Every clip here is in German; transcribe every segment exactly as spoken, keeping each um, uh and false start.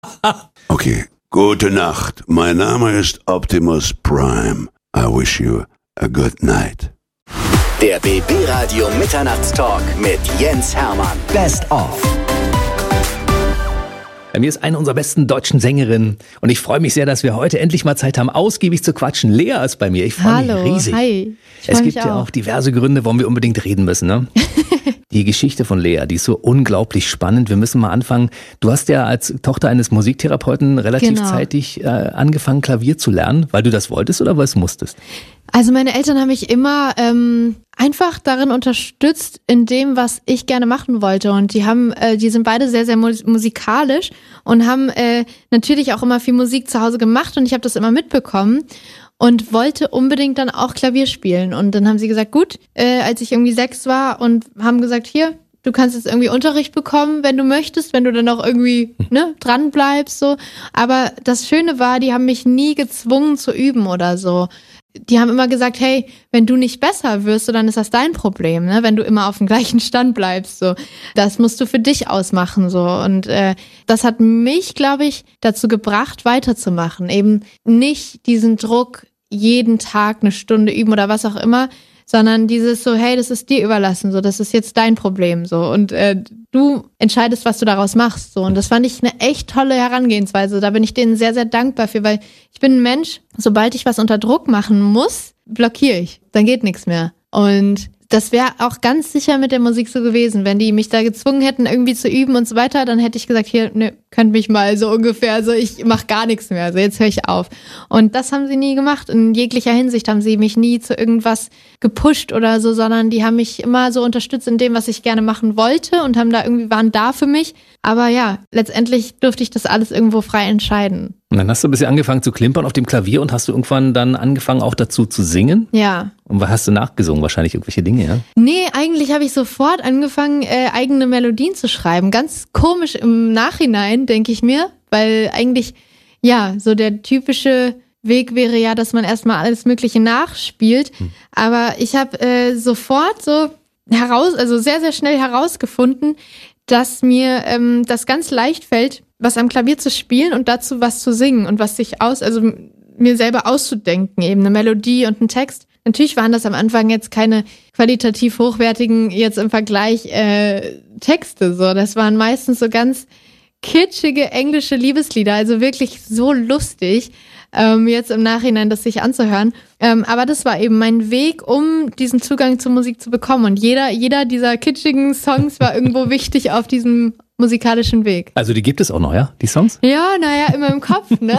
Okay, gute Nacht. Mein Name ist Optimus Prime. I wish you a good night. Der B B-Radio Mitternachtstalk mit Jens Hermann. Best of. Bei mir ist eine unserer besten deutschen Sängerinnen und ich freue mich sehr, dass wir heute endlich mal Zeit haben, ausgiebig zu quatschen. Lea ist bei mir. Ich freue mich riesig. Hi. Ich es freu gibt mich ja auch. auch diverse Gründe, warum wir unbedingt reden müssen. Ne? Die Geschichte von Lea, die ist so unglaublich spannend. Wir müssen mal anfangen. Du hast ja als Tochter eines Musiktherapeuten relativ Genau. zeitig äh, angefangen, Klavier zu lernen, weil du das wolltest oder weil es musstest? Also meine Eltern haben mich immer ähm, einfach darin unterstützt, in dem, was ich gerne machen wollte. Und die haben, äh, die sind beide sehr, sehr mus- musikalisch und haben äh, natürlich auch immer viel Musik zu Hause gemacht und ich habe das immer mitbekommen und wollte unbedingt dann auch Klavier spielen. Und dann haben sie gesagt, gut, äh, als ich irgendwie sechs war und haben gesagt, hier, du kannst jetzt irgendwie Unterricht bekommen, wenn du möchtest, wenn du dann auch irgendwie ne, dran bleibst. So. Aber das Schöne war, die haben mich nie gezwungen zu üben oder so. Die haben immer gesagt, hey, wenn du nicht besser wirst, so, dann ist das dein Problem, ne? Wenn du immer auf dem gleichen Stand bleibst. So. Das musst du für dich ausmachen. So. Und äh, das hat mich, glaube ich, dazu gebracht, weiterzumachen. Eben nicht diesen Druck, jeden Tag eine Stunde üben oder was auch immer, sondern dieses so, hey, das ist dir überlassen, so, das ist jetzt dein Problem, so, und äh, du entscheidest, was du daraus machst, so, und das fand ich eine echt tolle Herangehensweise, da bin ich denen sehr, sehr dankbar für, weil ich bin ein Mensch, sobald ich was unter Druck machen muss, blockiere ich, dann geht nichts mehr, und das wäre auch ganz sicher mit der Musik so gewesen, wenn die mich da gezwungen hätten, irgendwie zu üben und so weiter, dann hätte ich gesagt, hier, ne, könnt mich mal so ungefähr, also ich mach gar nichts mehr, also jetzt höre ich auf. Und das haben sie nie gemacht, in jeglicher Hinsicht haben sie mich nie zu irgendwas gepusht oder so, sondern die haben mich immer so unterstützt in dem, was ich gerne machen wollte und haben da irgendwie, waren da für mich. Aber ja, letztendlich durfte ich das alles irgendwo frei entscheiden. Und dann hast du ein bisschen angefangen zu klimpern auf dem Klavier und hast du irgendwann dann angefangen auch dazu zu singen? Ja. Und was hast du nachgesungen? Wahrscheinlich irgendwelche Dinge, ja? Nee, eigentlich habe ich sofort angefangen, äh, eigene Melodien zu schreiben. Ganz komisch im Nachhinein, denke ich mir, weil eigentlich, ja, so der typische Weg wäre ja, dass man erstmal alles Mögliche nachspielt. Hm. Aber ich habe äh, sofort so heraus, also sehr, sehr schnell herausgefunden, dass mir ähm, das ganz leicht fällt, was am Klavier zu spielen und dazu was zu singen und was sich aus, also mir selber auszudenken, eben eine Melodie und einen Text. Natürlich waren das am Anfang jetzt keine qualitativ hochwertigen, jetzt im Vergleich äh, Texte, so. Das waren meistens so ganz kitschige englische Liebeslieder, also wirklich so lustig, ähm, jetzt im Nachhinein das sich anzuhören. Ähm, aber das war eben mein Weg, um diesen Zugang zur Musik zu bekommen. Und jeder, jeder dieser kitschigen Songs war irgendwo wichtig auf diesem musikalischen Weg. Also die gibt es auch noch, ja, die Songs? Ja, naja, immer im Kopf, ne?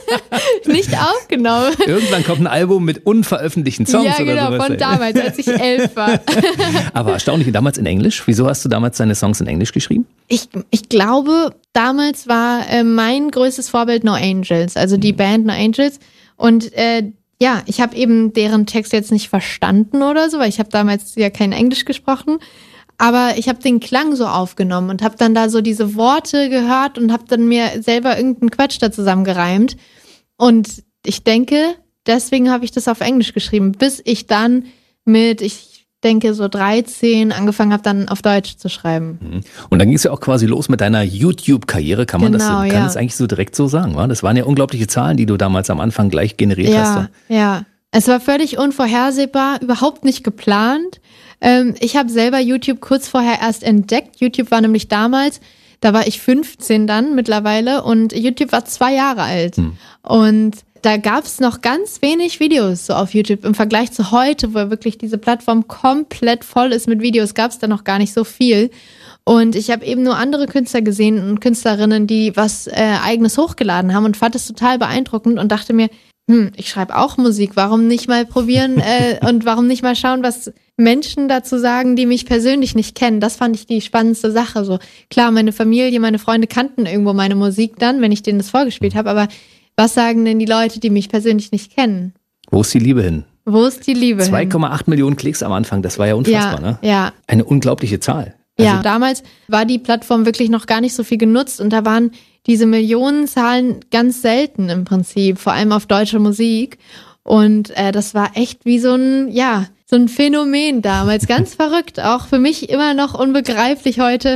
Nicht aufgenommen. Irgendwann kommt ein Album mit unveröffentlichten Songs ja, genau, oder sowas. von damals, als ich elf war. Aber erstaunlich, damals in Englisch. Wieso hast du damals deine Songs in Englisch geschrieben? Ich, ich glaube, damals war äh, mein größtes Vorbild No Angels, also die Band No Angels. Und äh, ja, ich habe eben deren Text jetzt nicht verstanden oder so, weil ich habe damals ja kein Englisch gesprochen. Aber ich habe den Klang so aufgenommen und habe dann da so diese Worte gehört und habe dann mir selber irgendeinen Quatsch da zusammengereimt. Und ich denke, deswegen habe ich das auf Englisch geschrieben, bis ich dann mit, ich denke so dreizehn, angefangen habe dann auf Deutsch zu schreiben. Und dann ging es ja auch quasi los mit deiner YouTube-Karriere, kann man genau, das, kann ja. das eigentlich so direkt so sagen, wa? Das waren ja unglaubliche Zahlen, die du damals am Anfang gleich generiert ja, hast. Ja, ja. Es war völlig unvorhersehbar, überhaupt nicht geplant. Ähm, ich habe selber YouTube kurz vorher erst entdeckt. YouTube war nämlich damals, da war ich fünfzehn dann mittlerweile und YouTube war zwei Jahre alt. Hm. Und da gab es noch ganz wenig Videos so auf YouTube im Vergleich zu heute, wo wirklich diese Plattform komplett voll ist mit Videos, gab es da noch gar nicht so viel. Und ich habe eben nur andere Künstler gesehen und Künstlerinnen, die was äh, Eigenes hochgeladen haben und fand es total beeindruckend und dachte mir, hm, ich schreibe auch Musik, warum nicht mal probieren äh, und warum nicht mal schauen, was Menschen dazu sagen, die mich persönlich nicht kennen. Das fand ich die spannendste Sache. So klar, meine Familie, meine Freunde kannten irgendwo meine Musik dann, wenn ich denen das vorgespielt habe, aber was sagen denn die Leute, die mich persönlich nicht kennen? Wo ist die Liebe hin? Wo ist die Liebe zwei Komma acht Millionen Klicks am Anfang, das war ja unfassbar, ja, ne? Ja. Eine unglaubliche Zahl. Also ja, damals war die Plattform wirklich noch gar nicht so viel genutzt und da waren diese Millionenzahlen ganz selten im Prinzip, vor allem auf deutscher Musik. Und äh, das war echt wie so ein, ja, so ein Phänomen damals, ganz verrückt, auch für mich immer noch unbegreiflich heute,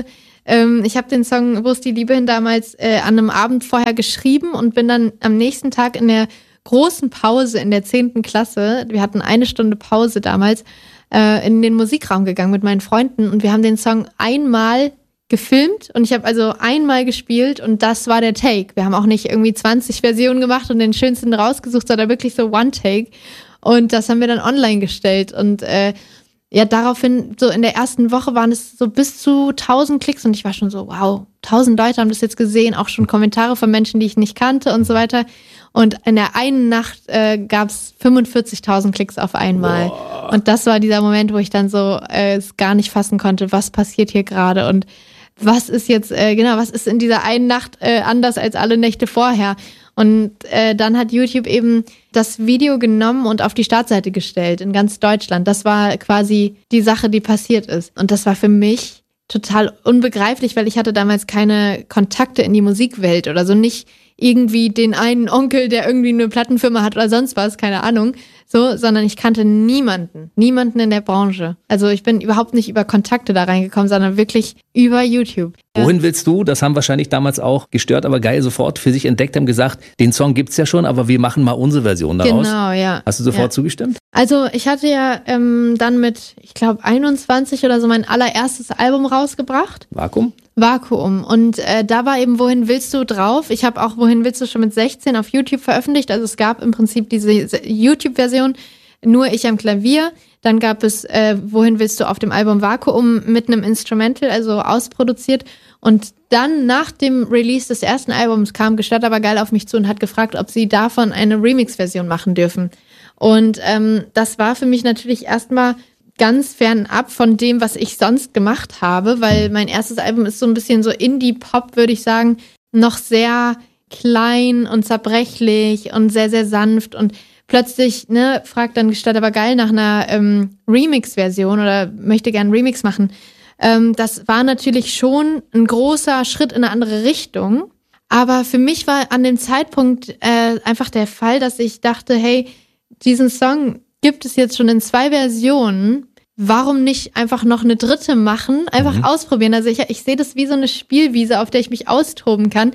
Ähm, ich habe den Song Wo ist die Liebe hin damals äh, an einem Abend vorher geschrieben und bin dann am nächsten Tag in der großen Pause in der zehnten Klasse, wir hatten eine Stunde Pause damals, äh, in den Musikraum gegangen mit meinen Freunden und wir haben den Song einmal gefilmt und ich habe also einmal gespielt und das war der Take. Wir haben auch nicht irgendwie zwanzig Versionen gemacht und den schönsten rausgesucht, sondern wirklich so One Take und das haben wir dann online gestellt und äh, ja, daraufhin, so in der ersten Woche waren es so bis zu tausend Klicks und ich war schon so, wow, tausend Leute haben das jetzt gesehen, auch schon Kommentare von Menschen, die ich nicht kannte und so weiter. Und in der einen Nacht äh, gab es fünfundvierzigtausend Klicks auf einmal. Wow. Und das war dieser Moment, wo ich dann so äh, es gar nicht fassen konnte, was passiert hier gerade und was ist jetzt, äh, genau, was ist in dieser einen Nacht äh, anders als alle Nächte vorher? Und äh, dann hat YouTube eben das Video genommen und auf die Startseite gestellt in ganz Deutschland. Das war quasi die Sache, die passiert ist. Und das war für mich total unbegreiflich, weil ich hatte damals keine Kontakte in die Musikwelt oder so, nicht irgendwie den einen Onkel, der irgendwie eine Plattenfirma hat oder sonst was, keine Ahnung, so, sondern ich kannte niemanden, niemanden in der Branche. Also ich bin überhaupt nicht über Kontakte da reingekommen, sondern wirklich über YouTube. Wohin willst du? Das haben wahrscheinlich damals auch gestört, aber geil sofort für sich entdeckt, haben gesagt, den Song gibt's ja schon, aber wir machen mal unsere Version daraus. Genau, ja. Hast du sofort ja. zugestimmt? Also ich hatte ja ähm, dann mit, ich glaube, einundzwanzig oder so mein allererstes Album rausgebracht. Vakuum? Vakuum. Und äh, da war eben Wohin willst du drauf. Ich habe auch Wohin willst du schon mit sechzehn auf YouTube veröffentlicht. Also es gab im Prinzip diese YouTube-Version, nur ich am Klavier. Dann gab es äh, Wohin willst du auf dem Album Vakuum mit einem Instrumental, also ausproduziert. Und dann nach dem Release des ersten Albums kam Gestatt aber geil auf mich zu und hat gefragt, ob sie davon eine Remix-Version machen dürfen. Und ähm, das war für mich natürlich erstmal ganz fernab von dem, was ich sonst gemacht habe, weil mein erstes Album ist so ein bisschen so Indie-Pop, würde ich sagen, noch sehr klein und zerbrechlich und sehr, sehr sanft und plötzlich, ne, fragt dann Gestatt aber geil nach einer ähm, Remix-Version oder möchte gern einen Remix machen. Ähm, das war natürlich schon ein großer Schritt in eine andere Richtung, aber für mich war an dem Zeitpunkt äh, einfach der Fall, dass ich dachte, hey, diesen Song gibt es jetzt schon in zwei Versionen. Warum nicht einfach noch eine dritte machen? Einfach mhm. ausprobieren. Also ich, ich sehe das wie so eine Spielwiese, auf der ich mich austoben kann.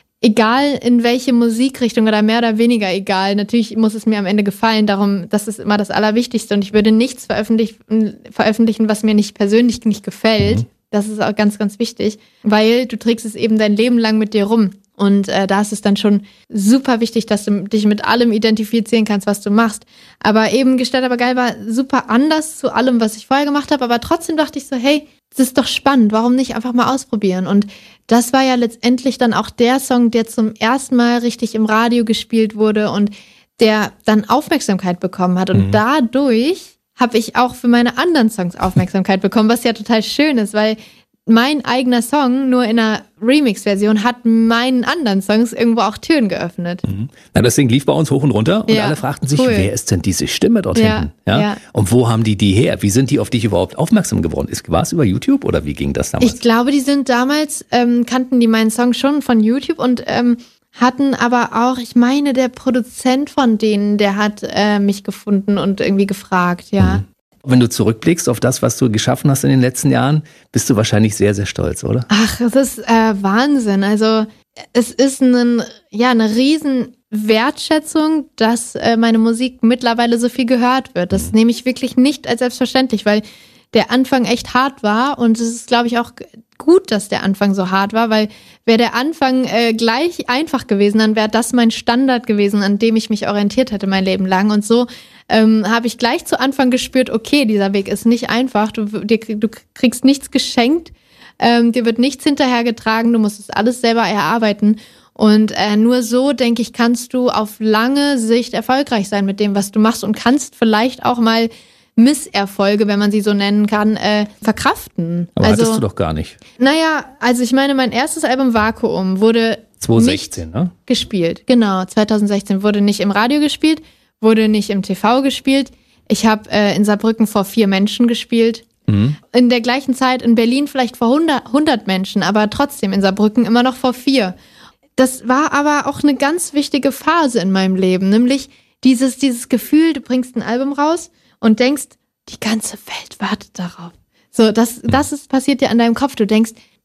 Egal in welche Musikrichtung oder mehr oder weniger egal. Natürlich muss es mir am Ende gefallen. Darum, das ist immer das Allerwichtigste. Und ich würde nichts veröffentlichen, veröffentlichen, was mir nicht persönlich nicht gefällt. Mhm. Das ist auch ganz, ganz wichtig. Weil du trägst es eben dein Leben lang mit dir rum. Und äh, da ist es dann schon super wichtig, dass du dich mit allem identifizieren kannst, was du machst. Aber eben Gestatt aber geil war super anders zu allem, was ich vorher gemacht habe. Aber trotzdem dachte ich so, hey, das ist doch spannend. Warum nicht einfach mal ausprobieren? Und das war ja letztendlich dann auch der Song, der zum ersten Mal richtig im Radio gespielt wurde und der dann Aufmerksamkeit bekommen hat. Und mhm. dadurch habe ich auch für meine anderen Songs Aufmerksamkeit bekommen, was ja total schön ist, weil mein eigener Song nur in einer Remix-Version hat meinen anderen Songs irgendwo auch Türen geöffnet. Mhm. Na, das Ding lief bei uns hoch und runter und ja, alle fragten sich, cool. wer ist denn diese Stimme dort ja, hinten? Ja? ja. Und wo haben die die her? Wie sind die auf dich überhaupt aufmerksam geworden? War es über YouTube oder wie ging das damals? Ich glaube, die sind damals, ähm, kannten die meinen Song schon von YouTube und ähm, hatten aber auch, ich meine, der Produzent von denen, der hat äh, mich gefunden und irgendwie gefragt, ja. Mhm. Wenn du zurückblickst auf das, was du geschaffen hast in den letzten Jahren, bist du wahrscheinlich sehr, sehr stolz, oder? Ach, das ist äh, Wahnsinn. Also es ist ein, ja, eine riesen Wertschätzung, dass äh, meine Musik mittlerweile so viel gehört wird. Das mhm. nehme ich wirklich nicht als selbstverständlich, weil der Anfang echt hart war und es ist, glaube ich, auch gut, dass der Anfang so hart war, weil wäre der Anfang äh, gleich einfach gewesen, dann wäre das mein Standard gewesen, an dem ich mich orientiert hätte mein Leben lang. Und so ähm, habe ich gleich zu Anfang gespürt, okay, dieser Weg ist nicht einfach, du, dir, du kriegst nichts geschenkt, ähm, dir wird nichts hinterhergetragen, du musst es alles selber erarbeiten. Und äh, nur so, denke ich, kannst du auf lange Sicht erfolgreich sein mit dem, was du machst und kannst vielleicht auch mal Misserfolge, wenn man sie so nennen kann, äh, verkraften. Aber also, hattest du doch gar nicht. Naja, also ich meine, mein erstes Album Vakuum wurde zwanzig sechzehn, nicht ne? gespielt. Genau, zwanzig sechzehn wurde nicht im Radio gespielt, wurde nicht im T V gespielt. Ich habe äh, in Saarbrücken vor vier Menschen gespielt. Mhm. In der gleichen Zeit in Berlin vielleicht vor hundert, hundert Menschen, aber trotzdem in Saarbrücken immer noch vor vier. Das war aber auch eine ganz wichtige Phase in meinem Leben, nämlich dieses, dieses Gefühl, du bringst ein Album raus und denkst, die ganze Welt wartet darauf. So, das, das ist passiert dir an deinem Kopf. Du denkst,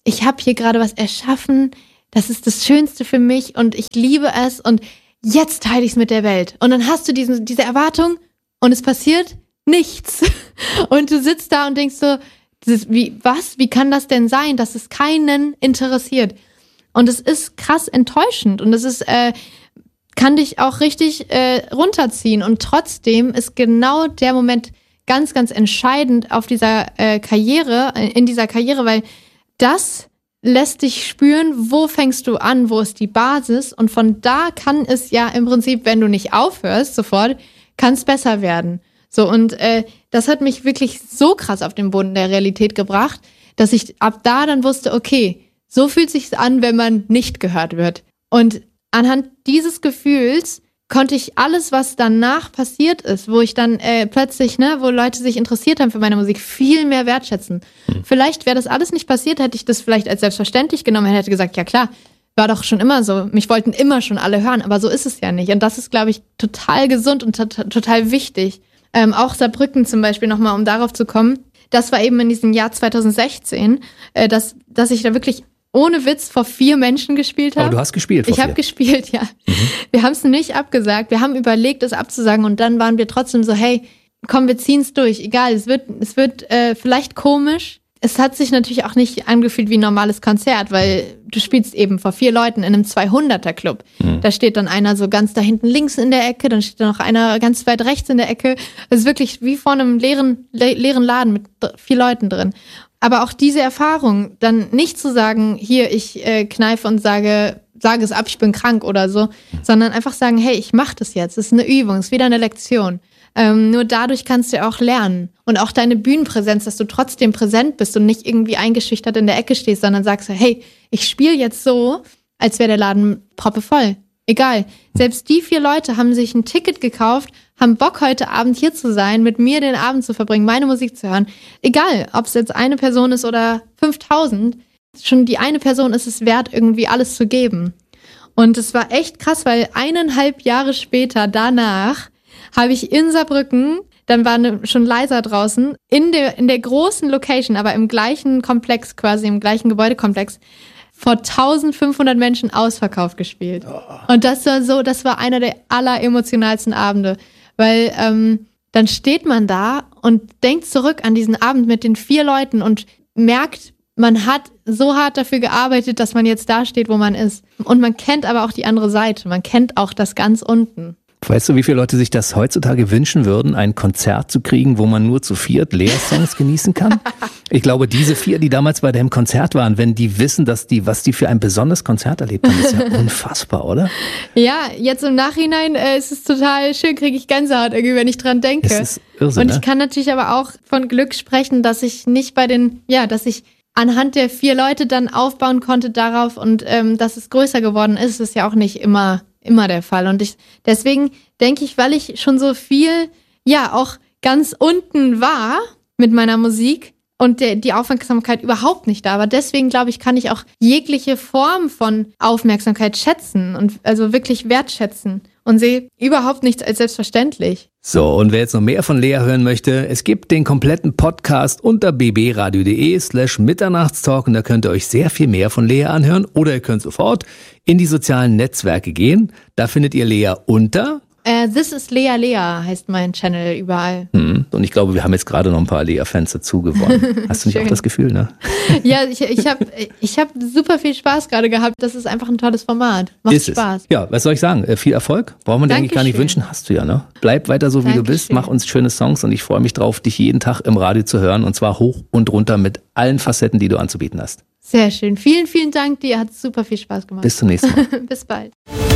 ich habe hier gerade was erschaffen, das ist das Schönste für mich und ich liebe es und jetzt teile ich es mit der Welt. Und dann hast du diesen, diese Erwartung und es passiert nichts. Und du sitzt da und denkst so, das ist, wie, was? Wie kann das denn sein, dass es keinen interessiert? Und es ist krass enttäuschend und es ist, äh, kann dich auch richtig äh, runterziehen. Und trotzdem ist genau der Moment ganz, ganz entscheidend auf dieser äh, Karriere, in dieser Karriere, weil das lässt dich spüren, wo fängst du an, wo ist die Basis und von da kann es ja im Prinzip, wenn du nicht aufhörst sofort, kann es besser werden. So und äh, das hat mich wirklich so krass auf den Boden der Realität gebracht, dass ich ab da dann wusste, okay, so fühlt sich's an, wenn man nicht gehört wird. Und anhand dieses Gefühls konnte ich alles, was danach passiert ist, wo ich dann äh, plötzlich, ne, wo Leute sich interessiert haben für meine Musik, viel mehr wertschätzen. Mhm. Vielleicht wäre das alles nicht passiert, hätte ich das vielleicht als selbstverständlich genommen, hätte gesagt, ja klar, war doch schon immer so. Mich wollten immer schon alle hören, aber so ist es ja nicht. Und das ist, glaube ich, total gesund und tot- total wichtig. Ähm, auch Saarbrücken zum Beispiel nochmal, um darauf zu kommen. Das war eben in diesem Jahr zwanzig sechzehn, äh, dass, dass ich da wirklich ohne Witz vor vier Menschen gespielt habe. Aber du hast gespielt vor Ich habe gespielt, ja. Mhm. Wir haben es nicht abgesagt. Wir haben überlegt, es abzusagen und dann waren wir trotzdem so, hey, komm, wir ziehen es durch. Egal, es wird, es wird äh, vielleicht komisch. Es hat sich natürlich auch nicht angefühlt wie ein normales Konzert, weil du spielst eben vor vier Leuten in einem zweihunderter-Club. Mhm. Da steht dann einer so ganz da hinten links in der Ecke, dann steht da noch einer ganz weit rechts in der Ecke. Es ist wirklich wie vor einem leeren, le- leeren Laden mit vier Leuten drin. Aber auch diese Erfahrung, dann nicht zu sagen, hier, ich äh, kneife und sage, sage es ab, ich bin krank oder so, sondern einfach sagen, hey, ich mache das jetzt, es ist eine Übung, es ist wieder eine Lektion. Ähm, nur dadurch kannst du auch lernen. Und auch deine Bühnenpräsenz, dass du trotzdem präsent bist und nicht irgendwie eingeschüchtert in der Ecke stehst, sondern sagst, hey, ich spiele jetzt so, als wäre der Laden proppevoll. Egal. Selbst die vier Leute haben sich ein Ticket gekauft, haben Bock, heute Abend hier zu sein, mit mir den Abend zu verbringen, meine Musik zu hören. Egal, ob es jetzt eine Person ist oder fünftausend, schon die eine Person ist es wert, irgendwie alles zu geben. Und es war echt krass, weil eineinhalb Jahre später, danach, habe ich in Saarbrücken, dann war ne, schon leiser draußen, in der, in der großen Location, aber im gleichen Komplex quasi, im gleichen Gebäudekomplex, vor eintausendfünfhundert Menschen ausverkauft gespielt. Oh. Und das war so, das war einer der alleremotionalsten Abende, weil ähm, dann steht man da und denkt zurück an diesen Abend mit den vier Leuten und merkt, man hat so hart dafür gearbeitet, dass man jetzt da steht, wo man ist. Und man kennt aber auch die andere Seite, man kennt auch das ganz unten. Weißt du, wie viele Leute sich das heutzutage wünschen würden, ein Konzert zu kriegen, wo man nur zu viert Lea-Songs genießen kann? Ich glaube, diese vier, die damals bei deinem Konzert waren, wenn die wissen, dass die, was die für ein besonderes Konzert erlebt haben, ist ja unfassbar, oder? Ja, jetzt im Nachhinein äh, ist es total schön, kriege ich Gänsehaut irgendwie, wenn ich dran denke. Das ist Irrsinn, Und ich ne? kann natürlich aber auch von Glück sprechen, dass ich nicht bei den, ja, dass ich anhand der vier Leute dann aufbauen konnte darauf und ähm, dass es größer geworden ist, ist ja auch nicht immer immer der Fall. Und ich deswegen denke ich, weil ich schon so viel, ja, auch ganz unten war mit meiner Musik und der, die Aufmerksamkeit überhaupt nicht da war. Deswegen glaube ich, kann ich auch jegliche Form von Aufmerksamkeit schätzen und also wirklich wertschätzen und sehe überhaupt nichts als selbstverständlich. So, und wer jetzt noch mehr von Lea hören möchte, es gibt den kompletten Podcast unter bbradio.de slash mitternachtstalk und da könnt ihr euch sehr viel mehr von Lea anhören oder ihr könnt sofort in die sozialen Netzwerke gehen. Da findet ihr Lea unter... Äh, This is Lea Lea heißt mein Channel überall. Hm. Und ich glaube, wir haben jetzt gerade noch ein paar Lea-Fans dazu gewonnen. Hast du nicht auch das Gefühl, ne? Ja, ich, ich habe ich hab super viel Spaß gerade gehabt. Das ist einfach ein tolles Format. Macht ist Spaß. Es. Ja, was soll ich sagen? Viel Erfolg. Brauchen wir dir eigentlich gar nicht wünschen. Hast du ja, ne? Bleib weiter so, wie Dankeschön. Du bist. Mach uns schöne Songs und ich freue mich drauf, dich jeden Tag im Radio zu hören und zwar hoch und runter mit allen Facetten, die du anzubieten hast. Sehr schön. Vielen, vielen Dank dir. Hat super viel Spaß gemacht. Bis zum nächsten Mal. Bis bald.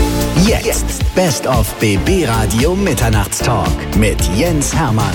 Jetzt Best of B B Radio Mitternachtstalk mit Jens Hermann.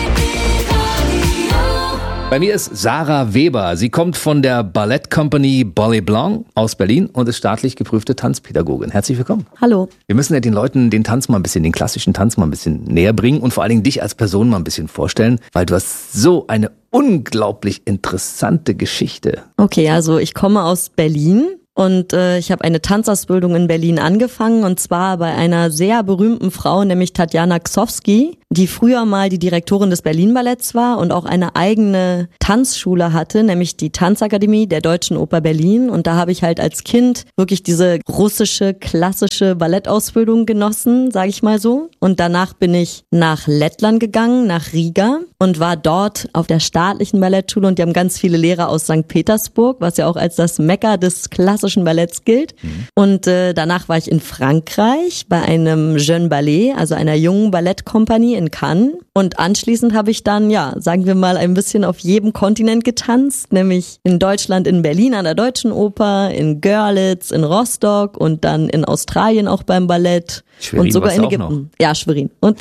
Bei mir ist Sarah Weber. Sie kommt von der Ballet Company Ballet Blanc aus Berlin und ist staatlich geprüfte Tanzpädagogin. Herzlich willkommen. Hallo. Wir müssen ja den Leuten den Tanz mal ein bisschen, den klassischen Tanz mal ein bisschen näher bringen und vor allen Dingen dich als Person mal ein bisschen vorstellen, weil du hast so eine unglaublich interessante Geschichte. Okay, also ich komme aus Berlin und äh, ich habe eine Tanzausbildung in Berlin angefangen und zwar bei einer sehr berühmten Frau, nämlich Tatjana Ksowski, die früher mal die Direktorin des Berlin Balletts war und auch eine eigene Tanzschule hatte, nämlich die Tanzakademie der Deutschen Oper Berlin. Und da habe ich halt als Kind wirklich diese russische, klassische Ballettausbildung genossen, sage ich mal so. Und danach bin ich nach Lettland gegangen, nach Riga und war dort auf der staatlichen Ballettschule und die haben ganz viele Lehrer aus Sankt Petersburg, was ja auch als das Mekka des klassischen Balletts gilt. Mhm. Und äh, danach war ich in Frankreich bei einem Jeune Ballet, also einer jungen Ballettkompanie in Cannes. Und anschließend habe ich dann, ja, sagen wir mal, ein bisschen auf jedem Kontinent getanzt, nämlich in Deutschland, in Berlin an der Deutschen Oper, in Görlitz, in Rostock und dann in Australien auch beim Ballett. Schwerin, und sogar in Ägypten. Ja, Schwerin. Und,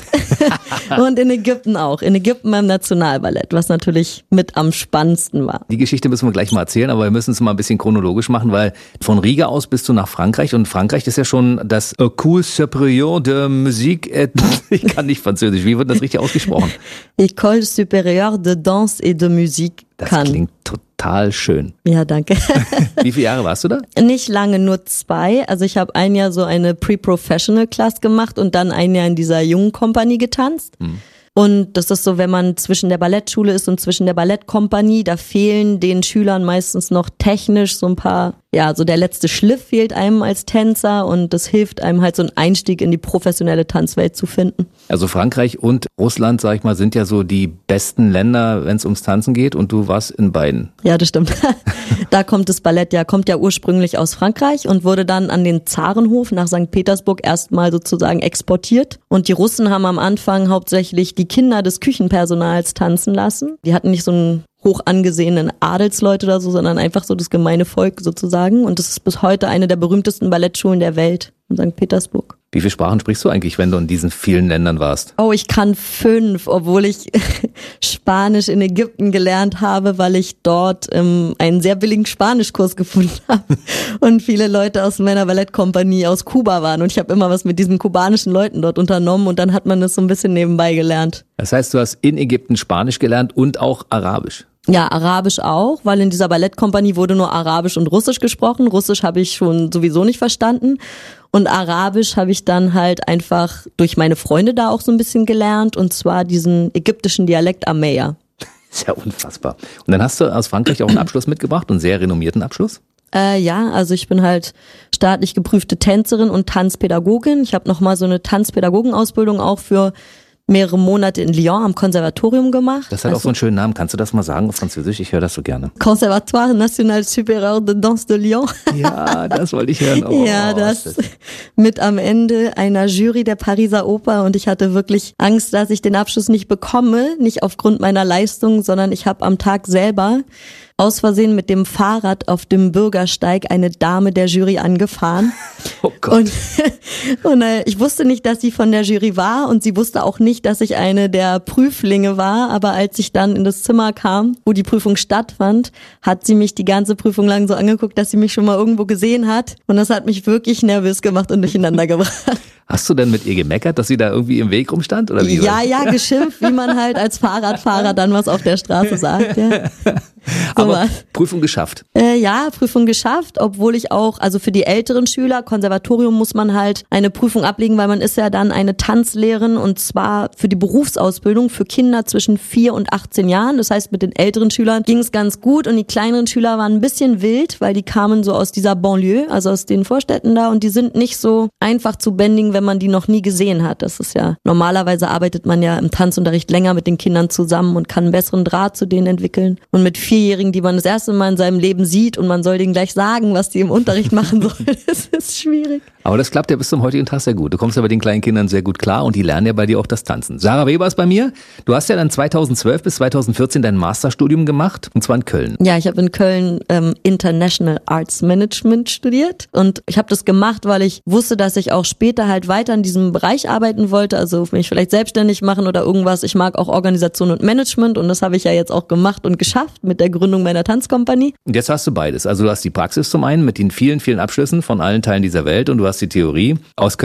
und in Ägypten auch. In Ägypten beim Nationalballett, was natürlich mit am spannendsten war. Die Geschichte müssen wir gleich mal erzählen, aber wir müssen es mal ein bisschen chronologisch machen, weil von Riga aus bist du nach Frankreich und Frankreich ist ja schon das École supérieure de musique et ich kann nicht Französisch. Wie wird das richtig ausgesprochen? École supérieure de danse et de musique. Das kann. klingt total schön. Ja, danke. Wie viele Jahre warst du da? Nicht lange, nur zwei. Also ich habe ein Jahr so eine Pre-Professional-Class gemacht und dann ein Jahr in dieser jungen Kompanie getanzt. Hm. Und das ist so, wenn man zwischen der Ballettschule ist und zwischen der Ballettkompanie, da fehlen den Schülern meistens noch technisch so ein paar, ja, so der letzte Schliff fehlt einem als Tänzer und das hilft einem halt so einen Einstieg in die professionelle Tanzwelt zu finden. Also Frankreich und Russland, sag ich mal, sind ja so die besten Länder, wenn es ums Tanzen geht und du warst in beiden. Ja, das stimmt. Da kommt das Ballett ja, kommt ja ursprünglich aus Frankreich und wurde dann an den Zarenhof nach Sankt Petersburg erstmal sozusagen exportiert. Und die Russen haben am Anfang hauptsächlich die Kinder des Küchenpersonals tanzen lassen. Die hatten nicht so einen hoch angesehenen Adelsleute oder so, sondern einfach so das gemeine Volk sozusagen. Und das ist bis heute eine der berühmtesten Ballettschulen der Welt in Sankt Petersburg. Wie viele Sprachen sprichst du eigentlich, wenn du in diesen vielen Ländern warst? Oh, ich kann fünf, obwohl ich Spanisch in Ägypten gelernt habe, weil ich dort ähm, einen sehr billigen Spanischkurs gefunden habe und viele Leute aus meiner Ballettkompanie aus Kuba waren und ich habe immer was mit diesen kubanischen Leuten dort unternommen und dann hat man das so ein bisschen nebenbei gelernt. Das heißt, du hast in Ägypten Spanisch gelernt und auch Arabisch? Ja, Arabisch auch, weil in dieser Ballettkompanie wurde nur Arabisch und Russisch gesprochen. Russisch habe ich schon sowieso nicht verstanden. Und Arabisch habe ich dann halt einfach durch meine Freunde da auch so ein bisschen gelernt. Und zwar diesen ägyptischen Dialekt Ameya. Ist ja unfassbar. Und dann hast du aus Frankreich auch einen Abschluss mitgebracht, einen sehr renommierten Abschluss? Äh, ja, also ich bin halt staatlich geprüfte Tänzerin und Tanzpädagogin. Ich habe nochmal so eine Tanzpädagogenausbildung auch für mehrere Monate in Lyon am Konservatorium gemacht. Das hat also auch so einen schönen Namen. Kannst du das mal sagen auf Französisch? Ich höre das so gerne. Conservatoire National Supérieur de Danse de Lyon. Ja, das wollte ich hören. Oh, ja, das, das mit am Ende einer Jury der Pariser Oper und ich hatte wirklich Angst, dass ich den Abschluss nicht bekomme, nicht aufgrund meiner Leistung, sondern ich habe am Tag selber aus Versehen mit dem Fahrrad auf dem Bürgersteig eine Dame der Jury angefahren. Oh Gott. Und, und äh, ich wusste nicht, dass sie von der Jury war und sie wusste auch nicht, dass ich eine der Prüflinge war. Aber als ich dann in das Zimmer kam, wo die Prüfung stattfand, hat sie mich die ganze Prüfung lang so angeguckt, dass sie mich schon mal irgendwo gesehen hat. Und das hat mich wirklich nervös gemacht und durcheinander gebracht. Hast du denn mit ihr gemeckert, dass sie da irgendwie im Weg rumstand? Oder wie? Ja, ja, geschimpft, wie man halt als Fahrradfahrer dann was auf der Straße sagt. Ja. So Aber was. Prüfung geschafft. Äh, ja, Prüfung geschafft, obwohl ich auch, also für die älteren Schüler, Konservatorium muss man halt eine Prüfung ablegen, weil man ist ja dann eine Tanzlehrerin und zwar für die Berufsausbildung für Kinder zwischen vier und achtzehn Jahren. Das heißt, mit den älteren Schülern ging es ganz gut und die kleineren Schüler waren ein bisschen wild, weil die kamen so aus dieser Banlieue, also aus den Vorstädten da und die sind nicht so einfach zu bändigen, wenn man die noch nie gesehen hat. Das ist ja, normalerweise arbeitet man ja im Tanzunterricht länger mit den Kindern zusammen und kann einen besseren Draht zu denen entwickeln. Und mit Vierjährigen, die man das erste Mal in seinem Leben sieht und man soll denen gleich sagen, was die im Unterricht machen sollen, das ist schwierig. Aber das klappt ja bis zum heutigen Tag sehr gut. Du kommst ja bei den kleinen Kindern sehr gut klar und die lernen ja bei dir auch das Tanzen. Sarah Weber ist bei mir. Du hast ja dann zweitausendzwölf bis zweitausendvierzehn dein Masterstudium gemacht und zwar in Köln. Ja, ich habe in Köln ähm, International Arts Management studiert und ich habe das gemacht, weil ich wusste, dass ich auch später halt weiter in diesem Bereich arbeiten wollte, also mich vielleicht selbstständig machen oder irgendwas. Ich mag auch Organisation und Management und das habe ich ja jetzt auch gemacht und geschafft mit der Gründung meiner Tanzkompanie. Und jetzt hast du beides. Also du hast die Praxis zum einen mit den vielen, vielen Abschlüssen von allen Teilen dieser Welt und du hast die Theorie aus Köln.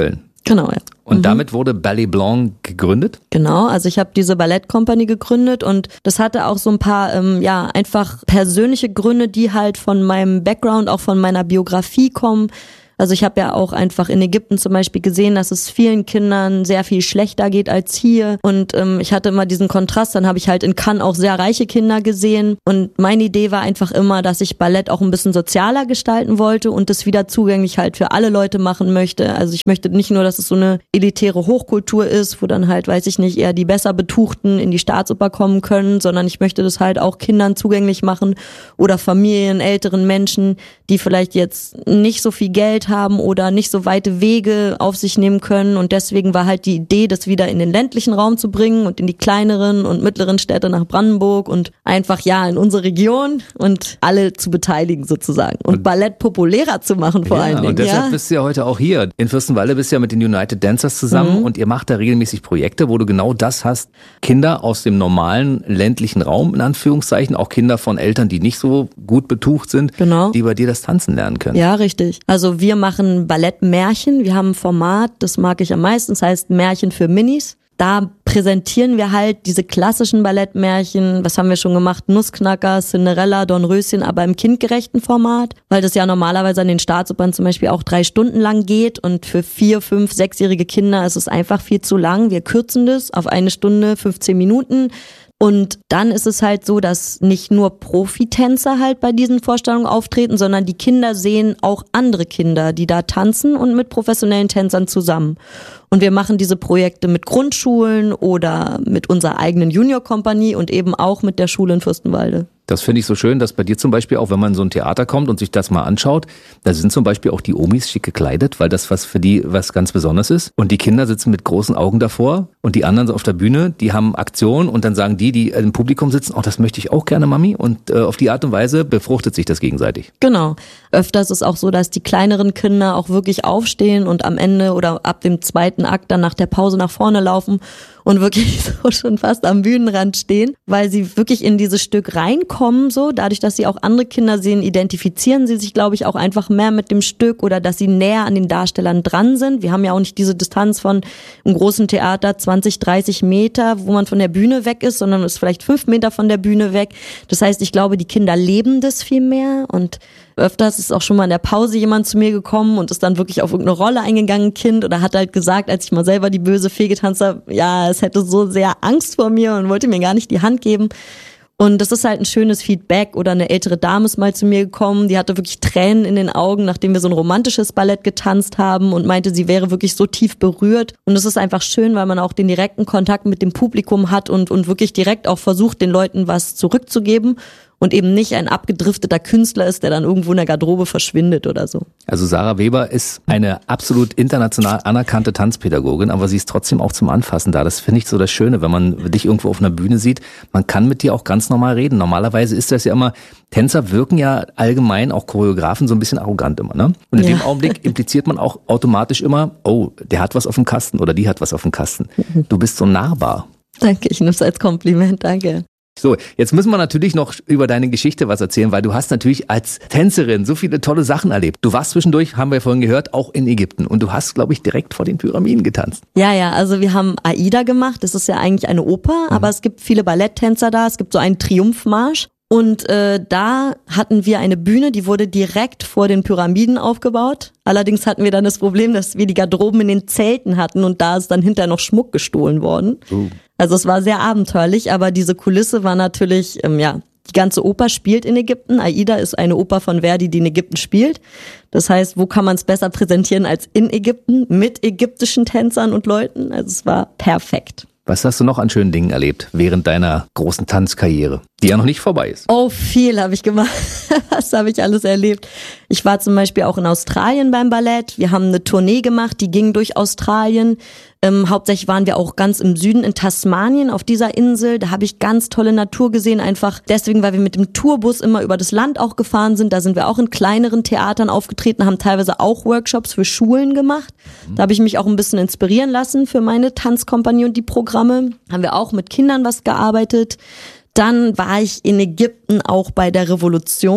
Genau, ja. Und mhm. damit wurde Ballet Blanc gegründet? Genau, also ich habe diese Ballettcompany gegründet und das hatte auch so ein paar, ähm, ja, einfach persönliche Gründe, die halt von meinem Background, auch von meiner Biografie kommen. Also ich habe ja auch einfach in Ägypten zum Beispiel gesehen, dass es vielen Kindern sehr viel schlechter geht als hier. Und ähm, ich hatte immer diesen Kontrast, dann habe ich halt in Cannes auch sehr reiche Kinder gesehen. Und meine Idee war einfach immer, dass ich Ballett auch ein bisschen sozialer gestalten wollte und das wieder zugänglich halt für alle Leute machen möchte. Also ich möchte nicht nur, dass es so eine elitäre Hochkultur ist, wo dann halt, weiß ich nicht, eher die besser Betuchten in die Staatsoper kommen können, sondern ich möchte das halt auch Kindern zugänglich machen oder Familien, älteren Menschen, die vielleicht jetzt nicht so viel Geld haben oder nicht so weite Wege auf sich nehmen können. Und deswegen war halt die Idee, das wieder in den ländlichen Raum zu bringen und in die kleineren und mittleren Städte nach Brandenburg und einfach ja in unsere Region und alle zu beteiligen sozusagen und, und Ballett populärer zu machen vor ja, allen Dingen. Und deshalb ja? bist du ja heute auch hier. In Fürstenwalde bist du ja mit den United Dancers zusammen mhm. und ihr macht da regelmäßig Projekte, wo du genau das hast. Kinder aus dem normalen ländlichen Raum, in Anführungszeichen, auch Kinder von Eltern, die nicht so gut betucht sind, genau. die bei dir das Tanzen lernen können. Ja, richtig. Also wir machen Ballettmärchen. Wir haben ein Format, das mag ich am meisten, das heißt Märchen für Minis. Da präsentieren wir halt diese klassischen Ballettmärchen, was haben wir schon gemacht, Nussknacker, Cinderella, Dornröschen, aber im kindgerechten Format, weil das ja normalerweise an den Staatsopern zum Beispiel auch drei Stunden lang geht und für vier, fünf, sechsjährige Kinder ist es einfach viel zu lang. Wir kürzen das auf eine Stunde, fünfzehn Minuten. Und dann ist es halt so, dass nicht nur Profitänzer halt bei diesen Vorstellungen auftreten, sondern die Kinder sehen auch andere Kinder, die da tanzen und mit professionellen Tänzern zusammen. Und wir machen diese Projekte mit Grundschulen oder mit unserer eigenen Junior-Kompanie und eben auch mit der Schule in Fürstenwalde. Das finde ich so schön, dass bei dir zum Beispiel auch, wenn man in so ein Theater kommt und sich das mal anschaut, da sind zum Beispiel auch die Omis schick gekleidet, weil das was für die was ganz Besonderes ist. Und die Kinder sitzen mit großen Augen davor und die anderen so auf der Bühne, die haben Aktion und dann sagen die, die im Publikum sitzen, oh, das möchte ich auch gerne, Mami. Und äh, auf die Art und Weise befruchtet sich das gegenseitig. Genau. Öfters ist es auch so, dass die kleineren Kinder auch wirklich aufstehen und am Ende oder ab dem zweiten Akt dann nach der Pause nach vorne laufen und wirklich so schon fast am Bühnenrand stehen, weil sie wirklich in dieses Stück reinkommen, so. Dadurch, dass sie auch andere Kinder sehen, identifizieren sie sich, glaube ich, auch einfach mehr mit dem Stück oder dass sie näher an den Darstellern dran sind. Wir haben ja auch nicht diese Distanz von im großen Theater zwanzig, dreißig Meter, wo man von der Bühne weg ist, sondern ist vielleicht fünf Meter von der Bühne weg. Das heißt, ich glaube, die Kinder leben das viel mehr und öfters ist auch schon mal in der Pause jemand zu mir gekommen und ist dann wirklich auf irgendeine Rolle eingegangen, ein Kind, oder hat halt gesagt, als ich mal selber die böse Fee getanzt habe, ja, es hätte so sehr Angst vor mir und wollte mir gar nicht die Hand geben. Und das ist halt ein schönes Feedback. Oder eine ältere Dame ist mal zu mir gekommen, die hatte wirklich Tränen in den Augen, nachdem wir so ein romantisches Ballett getanzt haben und meinte, sie wäre wirklich so tief berührt. Und es ist einfach schön, weil man auch den direkten Kontakt mit dem Publikum hat und, und wirklich direkt auch versucht, den Leuten was zurückzugeben. Und eben nicht ein abgedrifteter Künstler ist, der dann irgendwo in der Garderobe verschwindet oder so. Also Sarah Weber ist eine absolut international anerkannte Tanzpädagogin, aber sie ist trotzdem auch zum Anfassen da. Das finde ich so das Schöne, wenn man dich irgendwo auf einer Bühne sieht. Man kann mit dir auch ganz normal reden. Normalerweise ist das ja immer, Tänzer wirken ja allgemein, auch Choreografen, so ein bisschen arrogant immer, ne? Und in ja. dem Augenblick impliziert man auch automatisch immer, oh, der hat was auf dem Kasten oder die hat was auf dem Kasten. Du bist so nahbar. Danke, ich nehme es als Kompliment, danke. So, jetzt müssen wir natürlich noch über deine Geschichte was erzählen, weil du hast natürlich als Tänzerin so viele tolle Sachen erlebt. Du warst zwischendurch, haben wir vorhin gehört, auch in Ägypten und du hast, glaube ich, direkt vor den Pyramiden getanzt. Ja, ja, also wir haben Aida gemacht, das ist ja eigentlich eine Oper, mhm. aber es gibt viele Balletttänzer da, es gibt so einen Triumphmarsch. Und äh, da hatten wir eine Bühne, die wurde direkt vor den Pyramiden aufgebaut. Allerdings hatten wir dann das Problem, dass wir die Garderoben in den Zelten hatten und da ist dann hinterher noch Schmuck gestohlen worden. Uh. Also es war sehr abenteuerlich, aber diese Kulisse war natürlich, ähm, ja, die ganze Oper spielt in Ägypten. Aida ist eine Oper von Verdi, die in Ägypten spielt. Das heißt, wo kann man es besser präsentieren als in Ägypten mit ägyptischen Tänzern und Leuten? Also es war perfekt. Was hast du noch an schönen Dingen erlebt während deiner großen Tanzkarriere, die ja noch nicht vorbei ist? Oh, viel habe ich gemacht. Was habe ich alles erlebt? Ich war zum Beispiel auch in Australien beim Ballett. Wir haben eine Tournee gemacht, die ging durch Australien. Ähm, hauptsächlich waren wir auch ganz im Süden in Tasmanien auf dieser Insel. Da habe ich ganz tolle Natur gesehen, einfach deswegen, weil wir mit dem Tourbus immer über das Land auch gefahren sind. Da sind wir auch in kleineren Theatern aufgetreten, haben teilweise auch Workshops für Schulen gemacht. Mhm. Da habe ich mich auch ein bisschen inspirieren lassen für meine Tanzkompanie und die Programme. Haben wir auch mit Kindern was gearbeitet. Dann war ich in Ägypten auch bei der Revolution.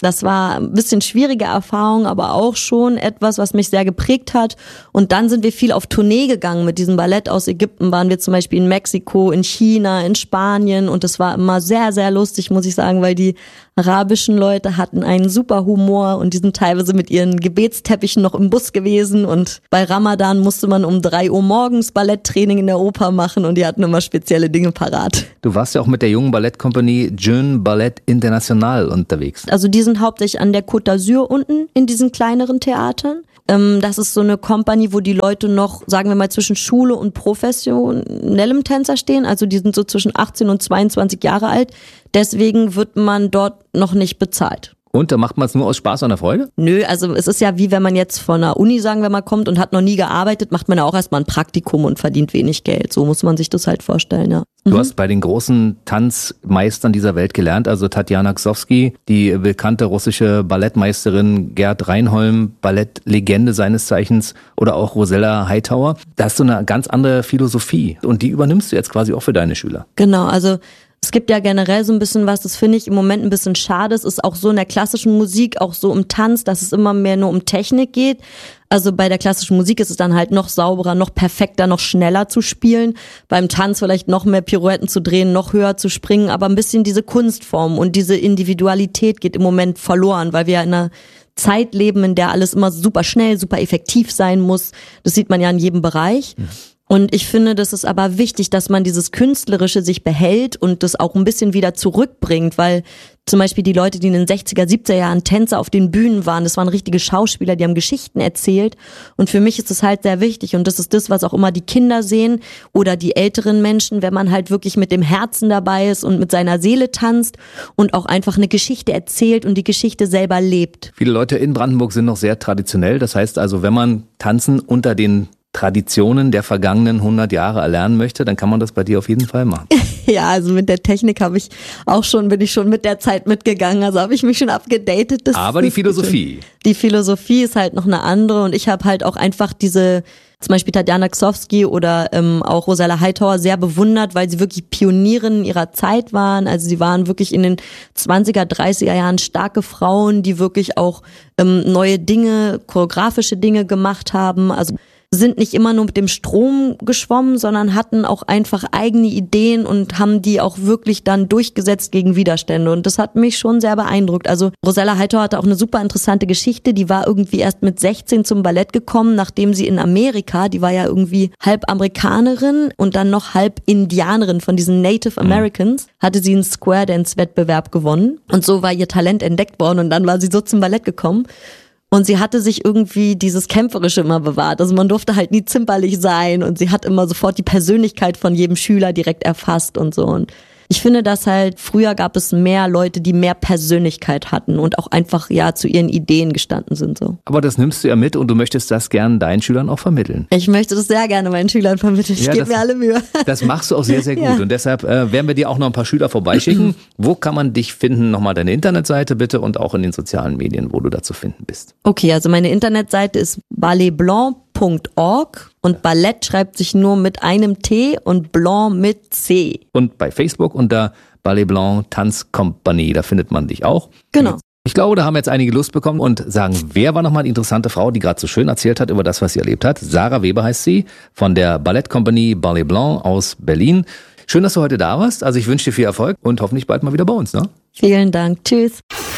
Das war ein bisschen schwierige Erfahrung, aber auch schon etwas, was mich sehr geprägt hat. Und dann sind wir viel auf Tournee gegangen mit diesem Ballett aus Ägypten. Waren wir zum Beispiel in Mexiko, in China, in Spanien. Und es war immer sehr, sehr lustig, muss ich sagen, weil die arabischen Leute hatten einen super Humor und die sind teilweise mit ihren Gebetsteppichen noch im Bus gewesen. Und bei Ramadan musste man um drei Uhr morgens Balletttraining in der Oper machen und die hatten immer spezielle Dinge parat. Du warst ja auch mit der jungen Ballettkompanie Jeune Ballet International unterwegs. Also die sind hauptsächlich an der Côte d'Azur unten in diesen kleineren Theatern. Das ist so eine Company, wo die Leute noch, sagen wir mal, zwischen Schule und professionellem Tänzer stehen. Also die sind so zwischen achtzehn und zweiundzwanzig Jahre alt. Deswegen wird man dort noch nicht bezahlt. Und da macht man es nur aus Spaß und der Freude? Nö, also es ist ja wie wenn man jetzt von einer Uni, sagen wir mal, kommt und hat noch nie gearbeitet, macht man ja auch erstmal ein Praktikum und verdient wenig Geld. So muss man sich das halt vorstellen, ja. Du mhm. hast bei den großen Tanzmeistern dieser Welt gelernt, also Tatjana Ksowski, die bekannte russische Ballettmeisterin Gerd Reinholm, Ballettlegende seines Zeichens, oder auch Rosella Hightower. Da hast du eine ganz andere Philosophie und die übernimmst du jetzt quasi auch für deine Schüler. Genau, also es gibt ja generell so ein bisschen was, das finde ich im Moment ein bisschen schade. Es ist auch so in der klassischen Musik, auch so im Tanz, dass es immer mehr nur um Technik geht. Also bei der klassischen Musik ist es dann halt noch sauberer, noch perfekter, noch schneller zu spielen. Beim Tanz vielleicht noch mehr Pirouetten zu drehen, noch höher zu springen. Aber ein bisschen diese Kunstform und diese Individualität geht im Moment verloren, weil wir ja in einer Zeit leben, in der alles immer super schnell, super effektiv sein muss. Das sieht man ja in jedem Bereich. Ja. Und ich finde, das ist aber wichtig, dass man dieses Künstlerische sich behält und das auch ein bisschen wieder zurückbringt, weil zum Beispiel die Leute, die in den sechziger, siebziger Jahren Tänzer auf den Bühnen waren, das waren richtige Schauspieler, die haben Geschichten erzählt und für mich ist das halt sehr wichtig und das ist das, was auch immer die Kinder sehen oder die älteren Menschen, wenn man halt wirklich mit dem Herzen dabei ist und mit seiner Seele tanzt und auch einfach eine Geschichte erzählt und die Geschichte selber lebt. Viele Leute in Brandenburg sind noch sehr traditionell, das heißt also, wenn man Tanzen unter den Traditionen der vergangenen hundert Jahre erlernen möchte, dann kann man das bei dir auf jeden Fall machen. Ja, also mit der Technik habe ich auch schon, bin ich schon mit der Zeit mitgegangen, also habe ich mich schon abgedatet. Das Aber die Philosophie. Die Philosophie ist halt noch eine andere und ich habe halt auch einfach diese, zum Beispiel Tatjana Ksowski oder ähm, auch Rosella Hightower sehr bewundert, weil sie wirklich Pionierinnen ihrer Zeit waren. Also sie waren wirklich in den zwanziger, dreißiger Jahren starke Frauen, die wirklich auch ähm, neue Dinge, choreografische Dinge gemacht haben, also sind nicht immer nur mit dem Strom geschwommen, sondern hatten auch einfach eigene Ideen und haben die auch wirklich dann durchgesetzt gegen Widerstände. Und das hat mich schon sehr beeindruckt. Also Rosella Hightower hatte auch eine super interessante Geschichte. Die war irgendwie erst mit sechzehn zum Ballett gekommen, nachdem sie in Amerika, die war ja irgendwie halb Amerikanerin und dann noch halb Indianerin von diesen Native Americans, hatte sie einen Square Dance Wettbewerb gewonnen. Und so war ihr Talent entdeckt worden und dann war sie so zum Ballett gekommen. Und sie hatte sich irgendwie dieses Kämpferische immer bewahrt. Also man durfte halt nie zimperlich sein und sie hat immer sofort die Persönlichkeit von jedem Schüler direkt erfasst und so. Und ich finde, dass halt früher gab es mehr Leute, die mehr Persönlichkeit hatten und auch einfach ja zu ihren Ideen gestanden sind so. Aber das nimmst du ja mit und du möchtest das gern deinen Schülern auch vermitteln. Ich möchte das sehr gerne meinen Schülern vermitteln. Ich ja, gebe mir alle Mühe. Das machst du auch sehr, sehr gut. Ja. Und deshalb äh, werden wir dir auch noch ein paar Schüler vorbeischicken. Wo kann man dich finden? Nochmal deine Internetseite bitte und auch in den sozialen Medien, wo du da zu finden bist. Okay, also meine Internetseite ist ballet blanc punkt org und Ballett schreibt sich nur mit einem T und Blanc mit C. Und bei Facebook unter Ballet Blanc Tanzkompanie, da findet man dich auch. Genau. Ich glaube, da haben jetzt einige Lust bekommen und sagen, wer war nochmal die interessante Frau, die gerade so schön erzählt hat über das, was sie erlebt hat. Sarah Weber heißt sie, von der Ballettkompanie Ballet Blanc aus Berlin. Schön, dass du heute da warst. Also ich wünsche dir viel Erfolg und hoffentlich bald mal wieder bei uns, ne? Vielen Dank. Tschüss.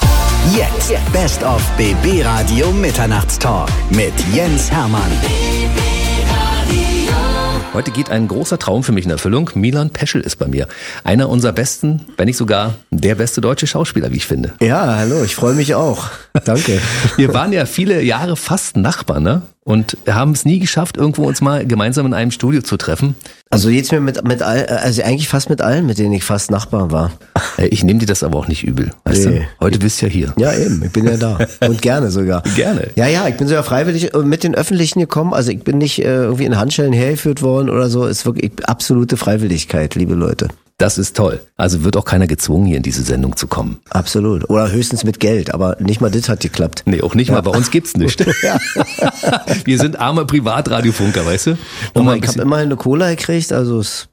Jetzt Best of B B Radio Mitternachtstalk mit Jens Hermann. Heute geht ein großer Traum für mich in Erfüllung. Milan Peschel ist bei mir. Einer unserer besten, wenn nicht sogar der beste deutsche Schauspieler, wie ich finde. Ja, hallo, ich freue mich auch. Danke. Wir waren ja viele Jahre fast Nachbarn, ne? Und haben es nie geschafft, irgendwo uns mal gemeinsam in einem Studio zu treffen. Also jetzt mir mit mit all, also eigentlich fast mit allen, mit denen ich fast Nachbar war. Ich nehme dir das aber auch nicht übel, weißt nee. du? Heute bist du ja hier. Ja eben, ich bin ja da und gerne sogar. Gerne. Ja, ja, ich bin sogar freiwillig mit den Öffentlichen gekommen. Also ich bin nicht äh, irgendwie in Handschellen hergeführt worden oder so. Ist wirklich absolute Freiwilligkeit, liebe Leute. Das ist toll. Also wird auch keiner gezwungen, hier in diese Sendung zu kommen. Absolut. Oder höchstens mit Geld. Aber nicht mal das hat geklappt. Nee, auch nicht ja. mal. Bei uns gibt's nichts. Ja. Wir sind arme Privatradiofunker, weißt du? Und ich habe immerhin eine Cola gekriegt. Also es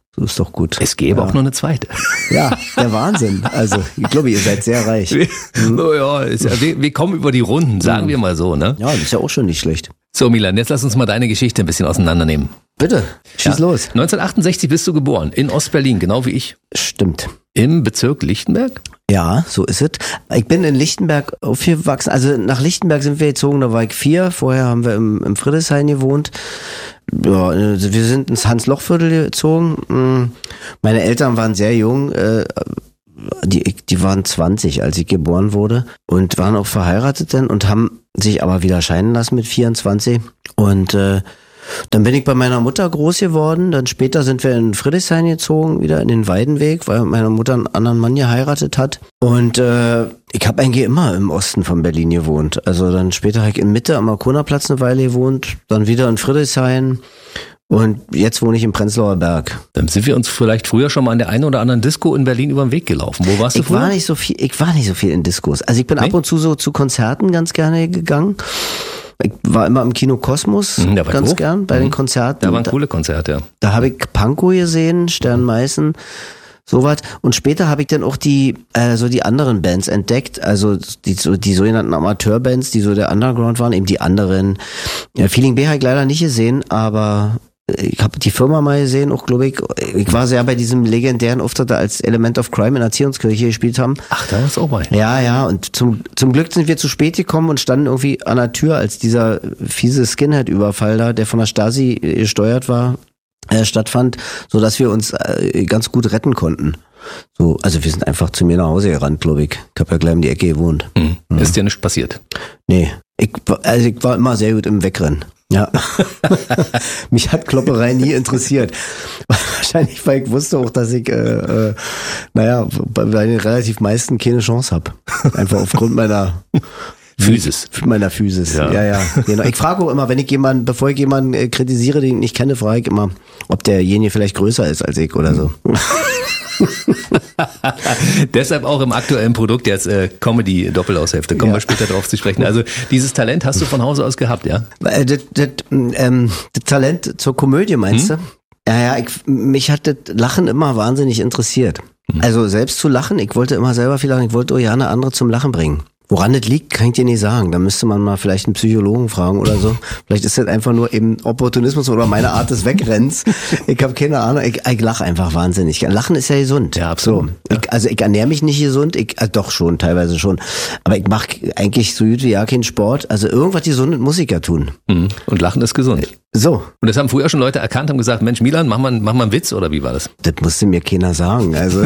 So ist doch gut. Es gäbe ja. auch noch eine zweite. Ja, der Wahnsinn. Also, ich glaube, ihr seid sehr reich. Mhm. Oh ja, ist ja wir, wir kommen über die Runden, sagen mhm. wir mal so, ne? Ja, das ist ja auch schon nicht schlecht. So, Milan, jetzt lass uns mal deine Geschichte ein bisschen auseinandernehmen. Bitte, schieß ja. los. neunzehnhundertachtundsechzig bist du geboren, in Ostberlin, genau wie ich. Stimmt. Im Bezirk Lichtenberg? Ja, so ist es. Ich bin in Lichtenberg aufgewachsen. Also nach Lichtenberg sind wir gezogen, da war ich vier. Vorher haben wir im, im Friedrichshain gewohnt. Ja, wir sind ins Hans-Loch-Viertel gezogen. Meine Eltern waren sehr jung. Die, die waren zwanzig, als ich geboren wurde. Und waren auch verheiratet dann und haben sich aber wieder scheiden lassen mit vierundzwanzig. Und äh, dann bin ich bei meiner Mutter groß geworden. Dann später sind wir in Friedrichshain gezogen, wieder in den Weidenweg, weil meine Mutter einen anderen Mann geheiratet hat. Und äh, ich habe eigentlich immer im Osten von Berlin gewohnt. Also dann später habe ich in Mitte am Markonerplatz eine Weile gewohnt, dann wieder in Friedrichshain. Und jetzt wohne ich im Prenzlauer Berg. Dann sind wir uns vielleicht früher schon mal an der einen oder anderen Disco in Berlin über den Weg gelaufen. Wo warst du ich früher? War nicht so viel, ich war nicht so viel in Diskos. Also ich bin nee? ab und zu so zu Konzerten ganz gerne gegangen. Ich war immer im Kino Kosmos mhm, ganz gern bei mhm. den Konzerten. Da waren coole Konzerte, ja. Da habe ich Pankow gesehen, Stern Meißen, sowas. Und später habe ich dann auch die äh, so die anderen Bands entdeckt, also die so die sogenannten Amateurbands, die so der Underground waren, eben die anderen. Ja, Feeling B habe ich leider nicht gesehen, aber ich habe die Firma mal gesehen, auch glaube ich. Ich war sehr bei diesem legendären Auftritt, als Element of Crime in der Erziehungskirche gespielt haben. Ach, da war's auch bei. Ja, ja, und zum zum Glück sind wir zu spät gekommen und standen irgendwie an der Tür, als dieser fiese Skinhead-Überfall da, der von der Stasi gesteuert war, äh, stattfand, so dass wir uns äh, ganz gut retten konnten. So, also wir sind einfach zu mir nach Hause gerannt, glaube ich. Ich habe ja gleich um die Ecke gewohnt. Mhm. Mhm. Ist dir nichts passiert? Nee, ich, also ich war immer sehr gut im Wegrennen. Ja, mich hat Klopperei nie interessiert. Wahrscheinlich, weil ich wusste auch, dass ich, äh, äh, naja, bei den relativ meisten keine Chance habe. Einfach aufgrund meiner Physis. Meiner Physis, ja, ja. ja genau. Ich frage auch immer, wenn ich jemanden, bevor ich jemanden äh, kritisiere, den ich nicht kenne, frage ich immer, ob derjenige vielleicht größer ist als ich oder so. Deshalb auch im aktuellen Produkt jetzt äh, Comedy-Doppelaushälfte. Kommen ja. wir später drauf zu sprechen. Also dieses Talent hast du von Hause aus gehabt, ja? Das, das, ähm, das Talent zur Komödie, meinst hm? du? Ja, ja, ich, mich hat das Lachen immer wahnsinnig interessiert. Hm. Also selbst zu lachen, ich wollte immer selber viel lachen, ich wollte auch gerne andere zum Lachen bringen. Woran das liegt, kann ich dir nicht sagen. Da müsste man mal vielleicht einen Psychologen fragen oder so. Vielleicht ist das einfach nur eben Opportunismus oder meine Art des Wegrennens. Ich habe keine Ahnung. Ich, ich lache einfach wahnsinnig. Lachen ist ja gesund. Ja, absolut. So. Ich, also ich ernähre mich nicht gesund. Ich, also doch schon, teilweise schon. Aber ich mache eigentlich so gut wie ja keinen Sport. Also irgendwas gesund muss ich ja tun. Und Lachen ist gesund. So. Und das haben früher schon Leute erkannt, haben gesagt, Mensch, Milan, mach mal, mach mal einen Witz, oder wie war das? Das musste mir keiner sagen. Also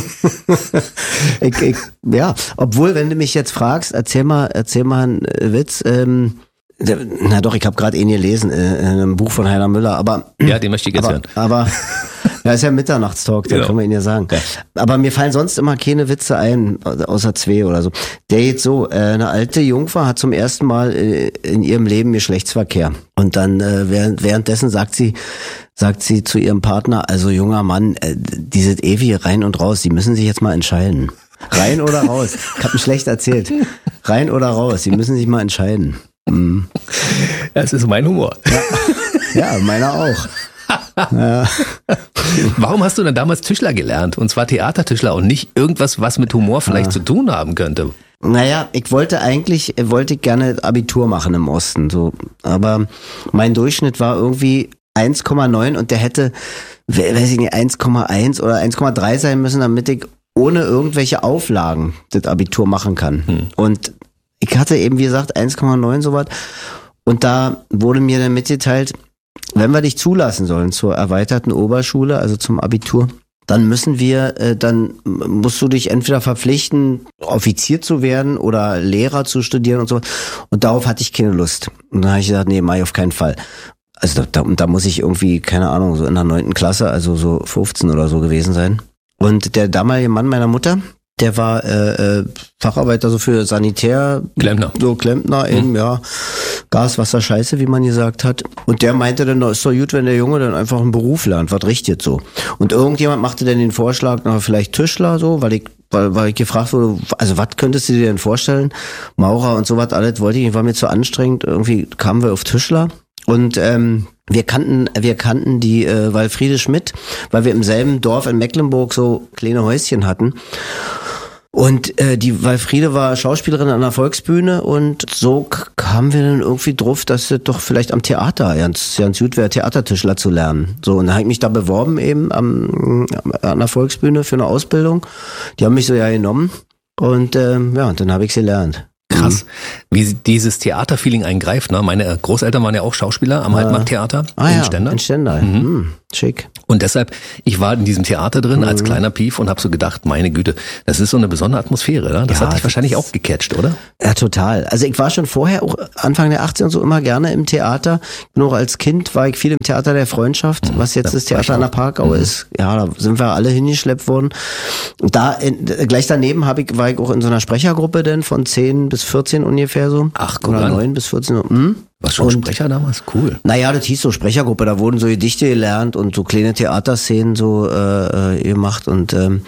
ich, ich, ja, obwohl, wenn du mich jetzt fragst, erzähl mal, erzähl mal einen Witz. Ähm, na doch, ich habe gerade ihn gelesen, äh, in einem Buch von Heiner Müller. Aber ja, den möchte ich jetzt aber, hören. Aber ja, ist ja Mitternachtstalk, da genau. Können wir ihn ja sagen. Ja. Aber mir fallen sonst immer keine Witze ein, außer zwei oder so. Der geht so, äh, eine alte Jungfer hat zum ersten Mal äh, in ihrem Leben Geschlechtsverkehr. Und dann äh, während, währenddessen sagt sie, sagt sie zu ihrem Partner, also junger Mann, äh, dieses ewige rein und raus, Sie müssen sich jetzt mal entscheiden. Rein oder raus? Ich hab ihn schlecht erzählt. Rein oder raus? Sie müssen sich mal entscheiden. Mhm. Das ist mein Humor. Ja, ja, meiner auch. Ja. Warum hast du denn damals Tischler gelernt? Und zwar Theatertischler und nicht irgendwas, was mit Humor vielleicht ja. zu tun haben könnte? Naja, ich wollte eigentlich, wollte ich gerne Abitur machen im Osten, so. Aber mein Durchschnitt war irgendwie eins Komma neun und der hätte, weiß ich nicht, eins Komma eins oder eins Komma drei sein müssen, damit ich ohne irgendwelche Auflagen das Abitur machen kann. Hm. Und ich hatte eben, wie gesagt, eins Komma neun sowas. Und da wurde mir dann mitgeteilt, wenn wir dich zulassen sollen zur erweiterten Oberschule, also zum Abitur, dann müssen wir, äh, dann musst du dich entweder verpflichten, Offizier zu werden oder Lehrer zu studieren und so. Und darauf hatte ich keine Lust. Und dann habe ich gesagt, nee, mach ich auf keinen Fall. Also da, da, da muss ich irgendwie, keine Ahnung, so in der neunten Klasse, also so fünfzehn oder so gewesen sein. Und der damalige Mann meiner Mutter, der war äh, Facharbeiter so für Sanitär. Klempner. So Klempner eben, mhm. ja. Gas, Wasser, Scheiße, wie man gesagt hat. Und der meinte dann, ist doch gut, wenn der Junge dann einfach einen Beruf lernt, was richtet so. Und irgendjemand machte dann den Vorschlag, na, vielleicht Tischler so, weil ich, weil, weil ich gefragt wurde, also was könntest du dir denn vorstellen? Maurer und sowas alles wollte ich, war mir zu anstrengend. Irgendwie kamen wir auf Tischler. Und ähm, wir kannten, wir kannten die äh, Walfriede Schmidt, weil wir im selben Dorf in Mecklenburg so kleine Häuschen hatten. Und äh, die Walfriede war Schauspielerin an der Volksbühne und so k- kamen wir dann irgendwie drauf, dass es doch vielleicht am Theater ganz, ganz gut wäre, Theatertischler zu lernen. So, und dann habe ich mich da beworben eben am, an der Volksbühne für eine Ausbildung. Die haben mich so ja genommen und ähm, ja, und dann habe ich sie gelernt. Krass, wie dieses Theaterfeeling eingreift. Ne? Meine Großeltern waren ja auch Schauspieler am Heidmarkt-Theater ah, in ja, Stendal. in Stendal. Mhm. Hm, schick. Und deshalb, ich war in diesem Theater drin als kleiner Pief und habe so gedacht, meine Güte, das ist so eine besondere Atmosphäre. Ne? Das Ja, hat dich das wahrscheinlich ist- auch gecatcht, oder? Ja, total. Also ich war schon vorher, auch Anfang der achtziger und so, immer gerne im Theater. Nur als Kind war ich viel im Theater der Freundschaft, was jetzt da das war ich Theater an der auch. Parkau ist. Ja, da sind wir alle hingeschleppt worden. Und da, in, gleich daneben hab ich, war ich auch in so einer Sprechergruppe denn von zehn bis vierzehn ungefähr so. Ach, guck Oder an. neun bis vierzehn. Hm? Was schon Und- Sprecher damals? Cool. Naja, das hieß so Sprechergruppe, da wurden so Gedichte gelernt und so kleine Theaterszenen so äh, äh, gemacht und ähm,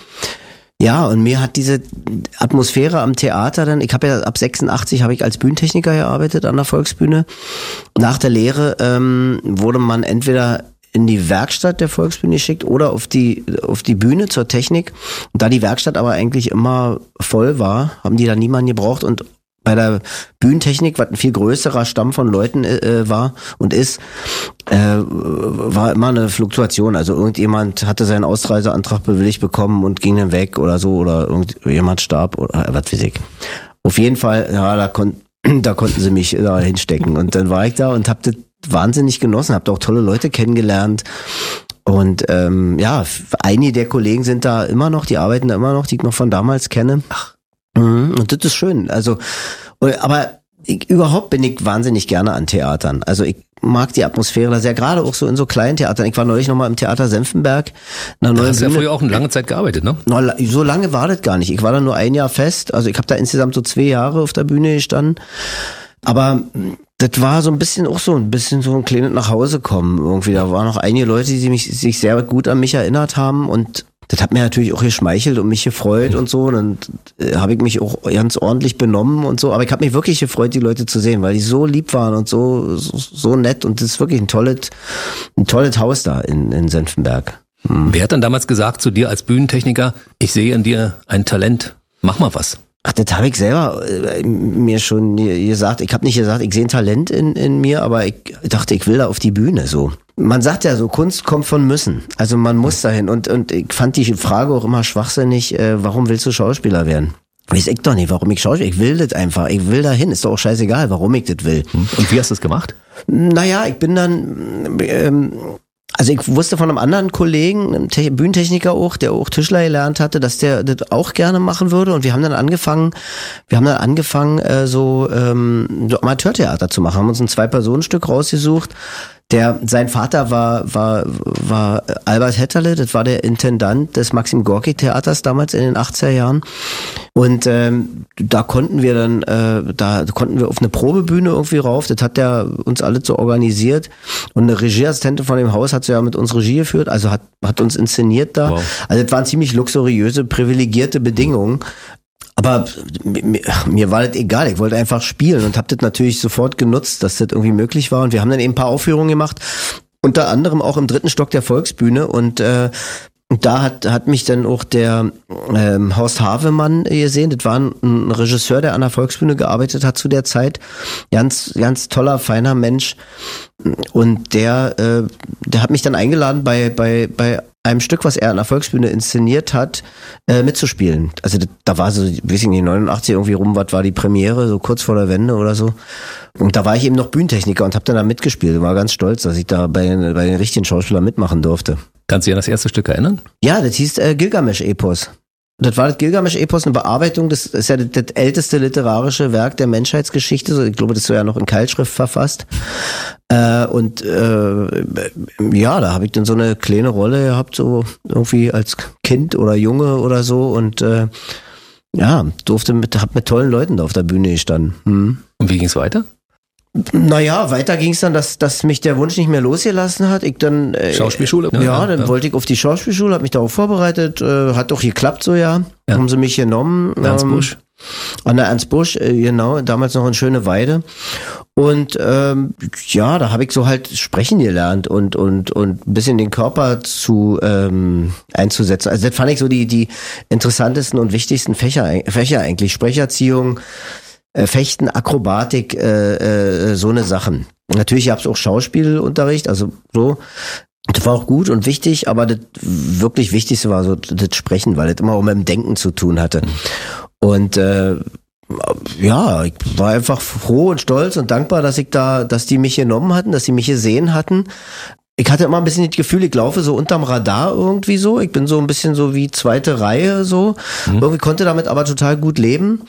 ja, und mir hat diese Atmosphäre am Theater dann, ich habe ja ab sechsundachtzig habe ich als Bühnentechniker gearbeitet an der Volksbühne. Nach der Lehre ähm, wurde man entweder in die Werkstatt der Volksbühne geschickt oder auf die auf die Bühne zur Technik. Und da die Werkstatt aber eigentlich immer voll war, haben die da niemanden gebraucht und bei der Bühnentechnik, was ein viel größerer Stamm von Leuten äh, war und ist, äh, war immer eine Fluktuation. Also irgendjemand hatte seinen Ausreiseantrag bewilligt bekommen und ging dann weg oder so oder irgendjemand starb oder was weiß ich. Auf jeden Fall, ja, da, kon- da konnten sie mich da hinstecken und dann war ich da und hab das wahnsinnig genossen, hab da auch tolle Leute kennengelernt. Und ähm, ja, einige der Kollegen sind da immer noch, die arbeiten da immer noch, die ich noch von damals kenne. Ach. Mhm, und das ist schön. Also, aber ich, überhaupt bin ich wahnsinnig gerne an Theatern. Also ich mag die Atmosphäre da sehr, gerade auch so in so kleinen Theatern. Ich war neulich nochmal im Theater Senftenberg. Da hast du ja früher auch eine lange Zeit gearbeitet, ne? No, so lange war das gar nicht. Ich war da nur ein Jahr fest. Also ich habe da insgesamt so zwei Jahre auf der Bühne gestanden. Aber das war so ein bisschen auch so ein bisschen so ein kleines Nachhausekommen irgendwie. Da waren noch einige Leute, die mich, sich sehr gut an mich erinnert haben und das hat mir natürlich auch geschmeichelt und mich gefreut und so. Und dann äh, habe ich mich auch ganz ordentlich benommen und so. Aber ich habe mich wirklich gefreut, die Leute zu sehen, weil die so lieb waren und so so, so nett. Und das ist wirklich ein tolles, ein tolles Haus da in, in Senftenberg. Hm. Wer hat dann damals gesagt zu dir als Bühnentechniker, ich sehe in dir ein Talent, mach mal was? Ach, das habe ich selber äh, mir schon gesagt. Ich habe nicht gesagt, ich sehe ein Talent in, in mir, aber ich dachte, ich will da auf die Bühne so. Man sagt ja so, Kunst kommt von müssen. Also man muss dahin. Und, und ich fand die Frage auch immer schwachsinnig, äh, warum willst du Schauspieler werden? Weiß ich doch nicht, warum ich Schauspieler, ich will das einfach, ich will dahin, ist doch auch scheißegal, warum ich das will. Und wie hast du das gemacht? Naja, ich bin dann, ähm, also ich wusste von einem anderen Kollegen, einem Te- Bühnentechniker auch, der auch Tischler gelernt hatte, dass der das auch gerne machen würde und wir haben dann angefangen, wir haben dann angefangen, äh, so, ähm, so Amateurtheater zu machen, haben uns ein Zwei-Personen-Stück rausgesucht. Der, sein Vater war, war, war Albert Hetterle, das war der Intendant des Maxim Gorki Theaters damals in den achtziger Jahren. Und ähm, da konnten wir dann, äh, da konnten wir auf eine Probebühne irgendwie rauf. Das hat der uns alle so organisiert. Und eine Regieassistentin von dem Haus hat so ja mit uns Regie geführt, also hat, hat uns inszeniert da. Wow. Also das waren ziemlich luxuriöse, privilegierte Bedingungen. Aber mir, mir war das egal, ich wollte einfach spielen und habe das natürlich sofort genutzt, dass das irgendwie möglich war. Und wir haben dann eben ein paar Aufführungen gemacht, unter anderem auch im dritten Stock der Volksbühne. Und äh, da hat hat mich dann auch der ähm, Horst Havemann gesehen. Das war ein, ein Regisseur, der an der Volksbühne gearbeitet hat zu der Zeit. Ganz, ganz toller, feiner Mensch. Und der, äh, der hat mich dann eingeladen bei bei bei einem Stück, was er an der Volksbühne inszeniert hat, äh, mitzuspielen. Also da, da war so, weiß ich nicht, neunundachtzig irgendwie rum, was war die Premiere, so kurz vor der Wende oder so. Und da war ich eben noch Bühnentechniker und habe dann da mitgespielt. War ganz stolz, dass ich da bei, bei den richtigen Schauspielern mitmachen durfte. Kannst du dich an das erste Stück erinnern? Ja, das hieß äh, Gilgamesch-Epos. Das war das Gilgamesch-Epos, eine Bearbeitung, das ist ja das, das älteste literarische Werk der Menschheitsgeschichte. Ich glaube, das ist ja noch in Keilschrift verfasst. Äh, und äh, ja, da habe ich dann so eine kleine Rolle gehabt, so irgendwie als Kind oder Junge oder so. Und äh, ja, durfte mit, hab mit tollen Leuten da auf der Bühne gestanden. Hm. Und wie ging's weiter? Naja, weiter ging es dann, dass, dass mich der Wunsch nicht mehr losgelassen hat. Ich dann äh, Schauspielschule? Ja, Ja, dann ja. wollte ich auf die Schauspielschule, habe mich darauf vorbereitet, äh, hat auch geklappt so, ja. Ja. Haben sie mich genommen. Ernst ähm, Busch? an der Ernst Busch, äh, genau, damals noch in Schöneweide. Und ähm, ja, da habe ich so halt sprechen gelernt und und und ein bisschen den Körper zu ähm, einzusetzen. Also das fand ich so die die interessantesten und wichtigsten Fächer Fächer eigentlich. Sprecherziehung, äh, Fechten, Akrobatik, äh, äh, so eine Sachen. Natürlich gab es auch Schauspielunterricht, also so. Das war auch gut und wichtig, aber das wirklich Wichtigste war so das Sprechen, weil das immer auch mit dem Denken zu tun hatte. Und äh, ja, ich war einfach froh und stolz und dankbar, dass ich da, dass die mich genommen hatten, dass die mich gesehen hatten. Ich hatte immer ein bisschen das Gefühl, ich laufe so unterm Radar irgendwie so. Ich bin so ein bisschen so wie zweite Reihe so. Mhm. Irgendwie konnte damit aber total gut leben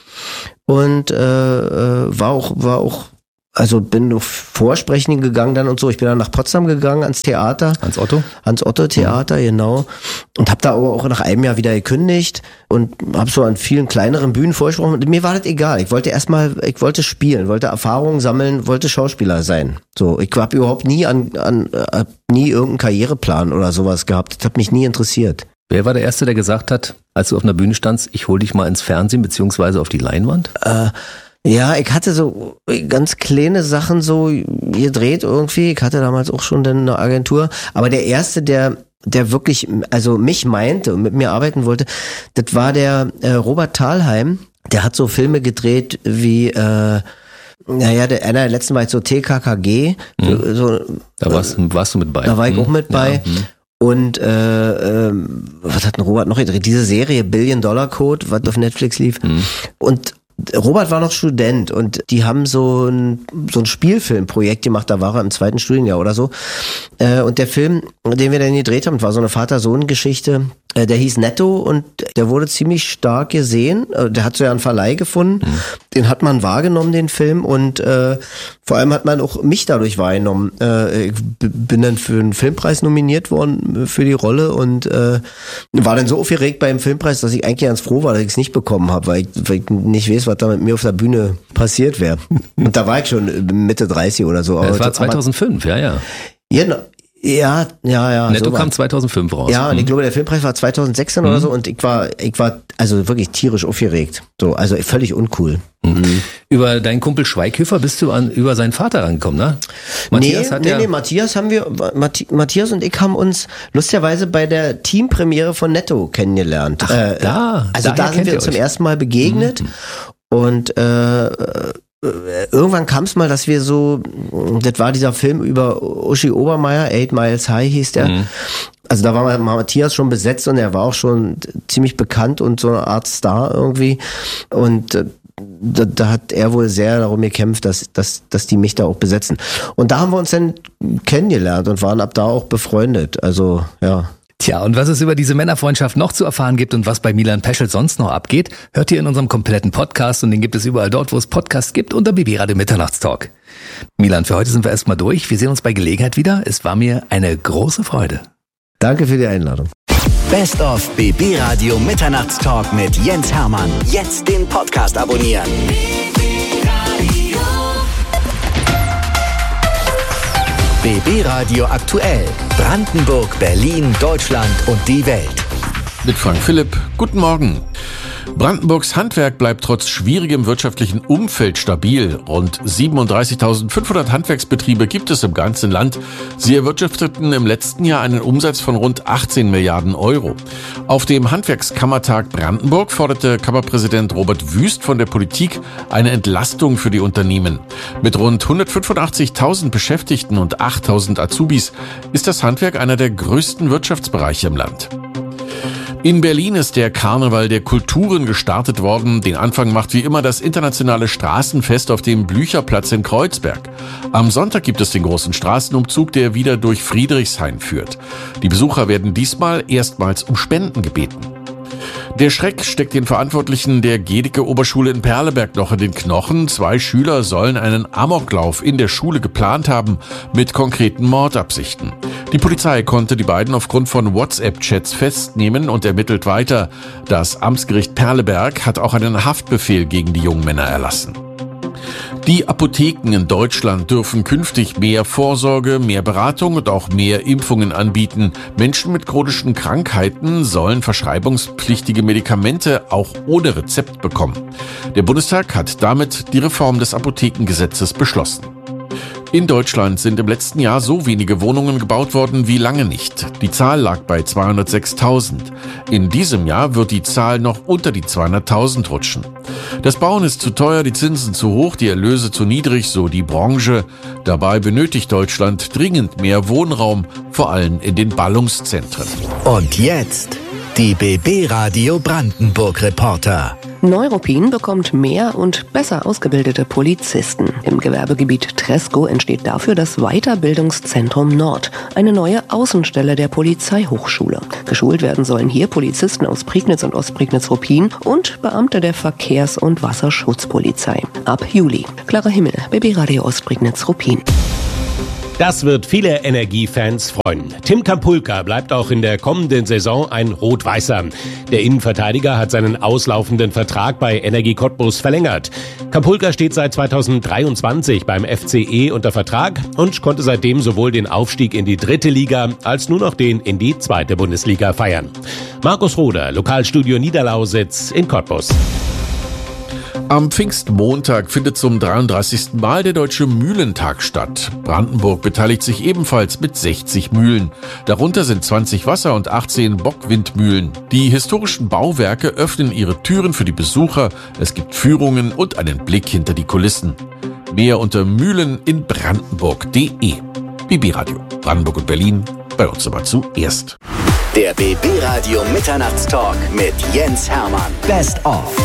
und äh, war auch, war auch Also bin auf Vorsprechen gegangen dann und so. Ich bin dann nach Potsdam gegangen ans Theater. Hans Otto? Hans Otto Theater, mhm. genau. Und habe da aber auch nach einem Jahr wieder gekündigt und habe so an vielen kleineren Bühnen vorgesprochen. Und mir war das egal. Ich wollte erstmal, ich wollte spielen, wollte Erfahrungen sammeln, wollte Schauspieler sein. So, ich habe überhaupt nie an, an hab nie irgendeinen Karriereplan oder sowas gehabt. Das hat mich nie interessiert. Wer war der Erste, der gesagt hat, als du auf einer Bühne standst, ich hol dich mal ins Fernsehen beziehungsweise auf die Leinwand? Äh, Ja, ich hatte so ganz kleine Sachen so gedreht irgendwie. Ich hatte damals auch schon dann eine Agentur. Aber der erste, der der wirklich, also mich meinte und mit mir arbeiten wollte, das war der äh, Robert Thalheim. Der hat so Filme gedreht wie, äh, naja, der, einer der letzten war jetzt so T K K G. Mhm. So, da warst, warst du mit bei. Da war ich auch mit bei. Ja. Mhm. Und äh, äh, was hat denn Robert noch gedreht? Diese Serie Billion Dollar Code, was auf Netflix lief. Mhm. Und Robert war noch Student und die haben so ein so ein Spielfilmprojekt gemacht, da war er im zweiten Studienjahr oder so. Äh, und der Film, den wir dann gedreht haben, war so eine Vater-Sohn-Geschichte. Äh, der hieß Netto und der wurde ziemlich stark gesehen. Äh, der hat so ja einen Verleih gefunden. Mhm. Den hat man wahrgenommen, den Film. Und äh, vor allem hat man auch mich dadurch wahrgenommen. Äh, ich b- bin dann für einen Filmpreis nominiert worden für die Rolle und äh, war dann so aufgeregt beim Filmpreis, dass ich eigentlich ganz froh war, dass ich es nicht bekommen habe, weil ich, weil ich nicht weiß, was da mit mir auf der Bühne passiert wäre. Und da war ich schon Mitte dreißig oder so. Das war zweitausendfünf, aber, ja, ja. Genau. Ja, ja, ja. Netto so kam zweitausendfünf raus. Ja, und ich mhm. glaube, der Filmpreis war zweitausendsechzehn mhm. oder so und ich war, ich war also wirklich tierisch aufgeregt. So, also völlig uncool. Mhm. Mhm. Über deinen Kumpel Schweighöfer bist du an, über seinen Vater rangekommen, ne? Matthias nee, hat nee, ja... nee, Matthias haben wir, Matthias und ich haben uns lustigerweise bei der Teampremiere von Netto kennengelernt. Ach, äh, da. Also da sind wir uns zum ersten Mal begegnet mhm. und äh, irgendwann kam es mal, dass wir so, das war dieser Film über Uschi Obermeier, Eight Miles High hieß der. Mhm. Also da war Matthias schon besetzt und er war auch schon ziemlich bekannt und so eine Art Star irgendwie. Und da, da hat er wohl sehr darum gekämpft, dass, dass, dass die mich da auch besetzen. Und da haben wir uns dann kennengelernt und waren ab da auch befreundet. Also, ja. Tja, und was es über diese Männerfreundschaft noch zu erfahren gibt und was bei Milan Peschel sonst noch abgeht, hört ihr in unserem kompletten Podcast und den gibt es überall dort, wo es Podcasts gibt, unter B B Radio Mitternachtstalk. Milan, für heute sind wir erstmal durch. Wir sehen uns bei Gelegenheit wieder. Es war mir eine große Freude. Danke für die Einladung. Best of B B Radio Mitternachtstalk mit Jens Hermann. Jetzt den Podcast abonnieren. B B Radio aktuell. Brandenburg, Berlin, Deutschland und die Welt. Mit Frank Philipp. Guten Morgen. Brandenburgs Handwerk bleibt trotz schwierigem wirtschaftlichen Umfeld stabil. Rund siebenunddreißigtausendfünfhundert Handwerksbetriebe gibt es im ganzen Land. Sie erwirtschafteten im letzten Jahr einen Umsatz von rund achtzehn Milliarden Euro. Auf dem Handwerkskammertag Brandenburg forderte Kammerpräsident Robert Wüst von der Politik eine Entlastung für die Unternehmen. Mit rund hundertfünfundachtzigtausend Beschäftigten und achttausend Azubis ist das Handwerk einer der größten Wirtschaftsbereiche im Land. In Berlin ist der Karneval der Kulturen gestartet worden. Den Anfang macht wie immer das internationale Straßenfest auf dem Blücherplatz in Kreuzberg. Am Sonntag gibt es den großen Straßenumzug, der wieder durch Friedrichshain führt. Die Besucher werden diesmal erstmals um Spenden gebeten. Der Schreck steckt den Verantwortlichen der Gedicke-Oberschule in Perleberg noch in den Knochen. Zwei Schüler sollen einen Amoklauf in der Schule geplant haben mit konkreten Mordabsichten. Die Polizei konnte die beiden aufgrund von WhatsApp-Chats festnehmen und ermittelt weiter. Das Amtsgericht Perleberg hat auch einen Haftbefehl gegen die jungen Männer erlassen. Die Apotheken in Deutschland dürfen künftig mehr Vorsorge, mehr Beratung und auch mehr Impfungen anbieten. Menschen mit chronischen Krankheiten sollen verschreibungspflichtige Medikamente auch ohne Rezept bekommen. Der Bundestag hat damit die Reform des Apothekengesetzes beschlossen. In Deutschland sind im letzten Jahr so wenige Wohnungen gebaut worden wie lange nicht. Die Zahl lag bei zweihundertsechstausend. In diesem Jahr wird die Zahl noch unter die zweihunderttausend rutschen. Das Bauen ist zu teuer, die Zinsen zu hoch, die Erlöse zu niedrig, so die Branche. Dabei benötigt Deutschland dringend mehr Wohnraum, vor allem in den Ballungszentren. Und jetzt die B B Radio Brandenburg Reporter. Neuruppin bekommt mehr und besser ausgebildete Polizisten. Im Gewerbegebiet Tresko entsteht dafür das Weiterbildungszentrum Nord, eine neue Außenstelle der Polizeihochschule. Geschult werden sollen hier Polizisten aus Prignitz und Ostprignitz-Ruppin und Beamte der Verkehrs- und Wasserschutzpolizei. Ab Juli. Clara Himmel, B B Radio Ostprignitz-Ruppin. Das wird viele Energiefans freuen. Tim Kampulka bleibt auch in der kommenden Saison ein Rot-Weißer. Der Innenverteidiger hat seinen auslaufenden Vertrag bei Energie Cottbus verlängert. Kampulka steht seit zweitausenddreiundzwanzig beim F C E unter Vertrag und konnte seitdem sowohl den Aufstieg in die dritte Liga als nun auch den in die zweite Bundesliga feiern. Markus Roder, Lokalstudio Niederlausitz in Cottbus. Am Pfingstmontag findet zum dreiunddreißigsten Mal der Deutsche Mühlentag statt. Brandenburg beteiligt sich ebenfalls mit sechzig Mühlen. Darunter sind zwanzig Wasser- und achtzehn Bockwindmühlen. Die historischen Bauwerke öffnen ihre Türen für die Besucher. Es gibt Führungen und einen Blick hinter die Kulissen. Mehr unter mühlen in brandenburg punkt de. B B Radio Brandenburg und Berlin, bei uns aber zuerst. Der B B Radio Mitternachtstalk mit Jens Hermann. Best of.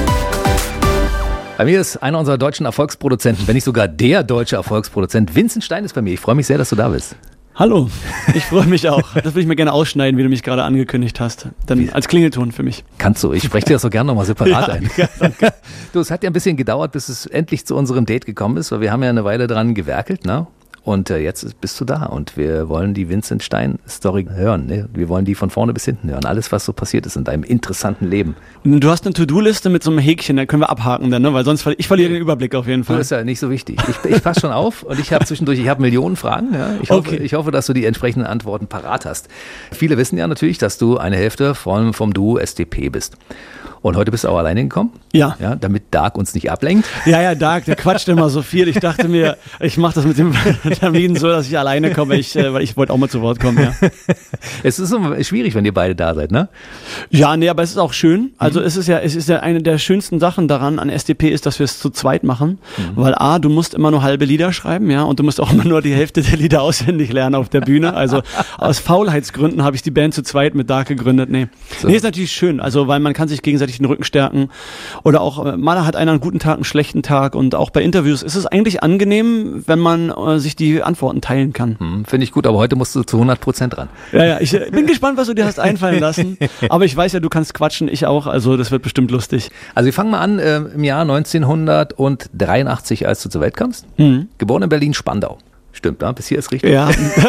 Bei mir ist einer unserer deutschen Erfolgsproduzenten, wenn nicht sogar der deutsche Erfolgsproduzent. Vincent Stein ist bei mir. Ich freue mich sehr, dass du da bist. Hallo, ich freue mich auch. Das würde ich mir gerne ausschneiden, wie du mich gerade angekündigt hast. Dann als Klingelton für mich. Kannst du, ich spreche dir das so gerne nochmal separat ja, ein. Ja, danke. Du, es hat ja ein bisschen gedauert, bis es endlich zu unserem Date gekommen ist, weil wir haben ja eine Weile dran gewerkelt, ne? Und äh, jetzt bist du da und wir wollen die Vincent Stein-Story hören. Ne? Wir wollen die von vorne bis hinten hören. Alles, was so passiert ist in deinem interessanten Leben. Du hast eine To-Do-Liste mit so einem Häkchen, da können wir abhaken dann, ne? Weil sonst verli- ich verliere den Überblick auf jeden Fall. Das ist ja nicht so wichtig. Ich, ich passe schon auf und ich habe zwischendurch, ich habe Millionen Fragen. Ja? Ich, hoffe, Okay. ich hoffe, dass du die entsprechenden Antworten parat hast. Viele wissen ja natürlich, dass du eine Hälfte vom, vom Duo S T P bist. Und heute bist du auch alleine gekommen? Ja. Ja, damit Dark uns nicht ablenkt. Ja, ja, Dark, der quatscht immer so viel. Ich dachte mir, ich mache das mit dem Termin so, dass ich alleine komme, ich, äh, weil ich wollte auch mal zu Wort kommen, ja. Es ist immer schwierig, wenn ihr beide da seid, ne? Ja, nee, aber es ist auch schön. Also mhm. es ist ja, es ist ja eine der schönsten Sachen daran an S D P ist, dass wir es zu zweit machen. Mhm. Weil A, du musst immer nur halbe Lieder schreiben, ja, und du musst auch immer nur die Hälfte der Lieder auswendig lernen auf der Bühne. Also aus Faulheitsgründen habe ich die Band zu zweit mit Dark gegründet. Nee. So. Nee, ist natürlich schön, also weil man kann sich gegenseitig den Rücken stärken. Oder auch, äh, mal hat einer einen guten Tag, einen schlechten Tag. Und auch bei Interviews ist es eigentlich angenehm, wenn man äh, sich die Antworten teilen kann. Hm, finde ich gut, aber heute musst du zu hundert Prozent ran. Ja, ja, ich äh, bin gespannt, was du dir hast einfallen lassen. Aber ich weiß ja, du kannst quatschen, ich auch. Also das wird bestimmt lustig. Also wir fangen mal an äh, im Jahr neunzehnhundertdreiundachtzig, als du zur Welt kamst. Mhm. Geboren in Berlin-Spandau. Stimmt, ne? Bis hier ist richtig. Ja.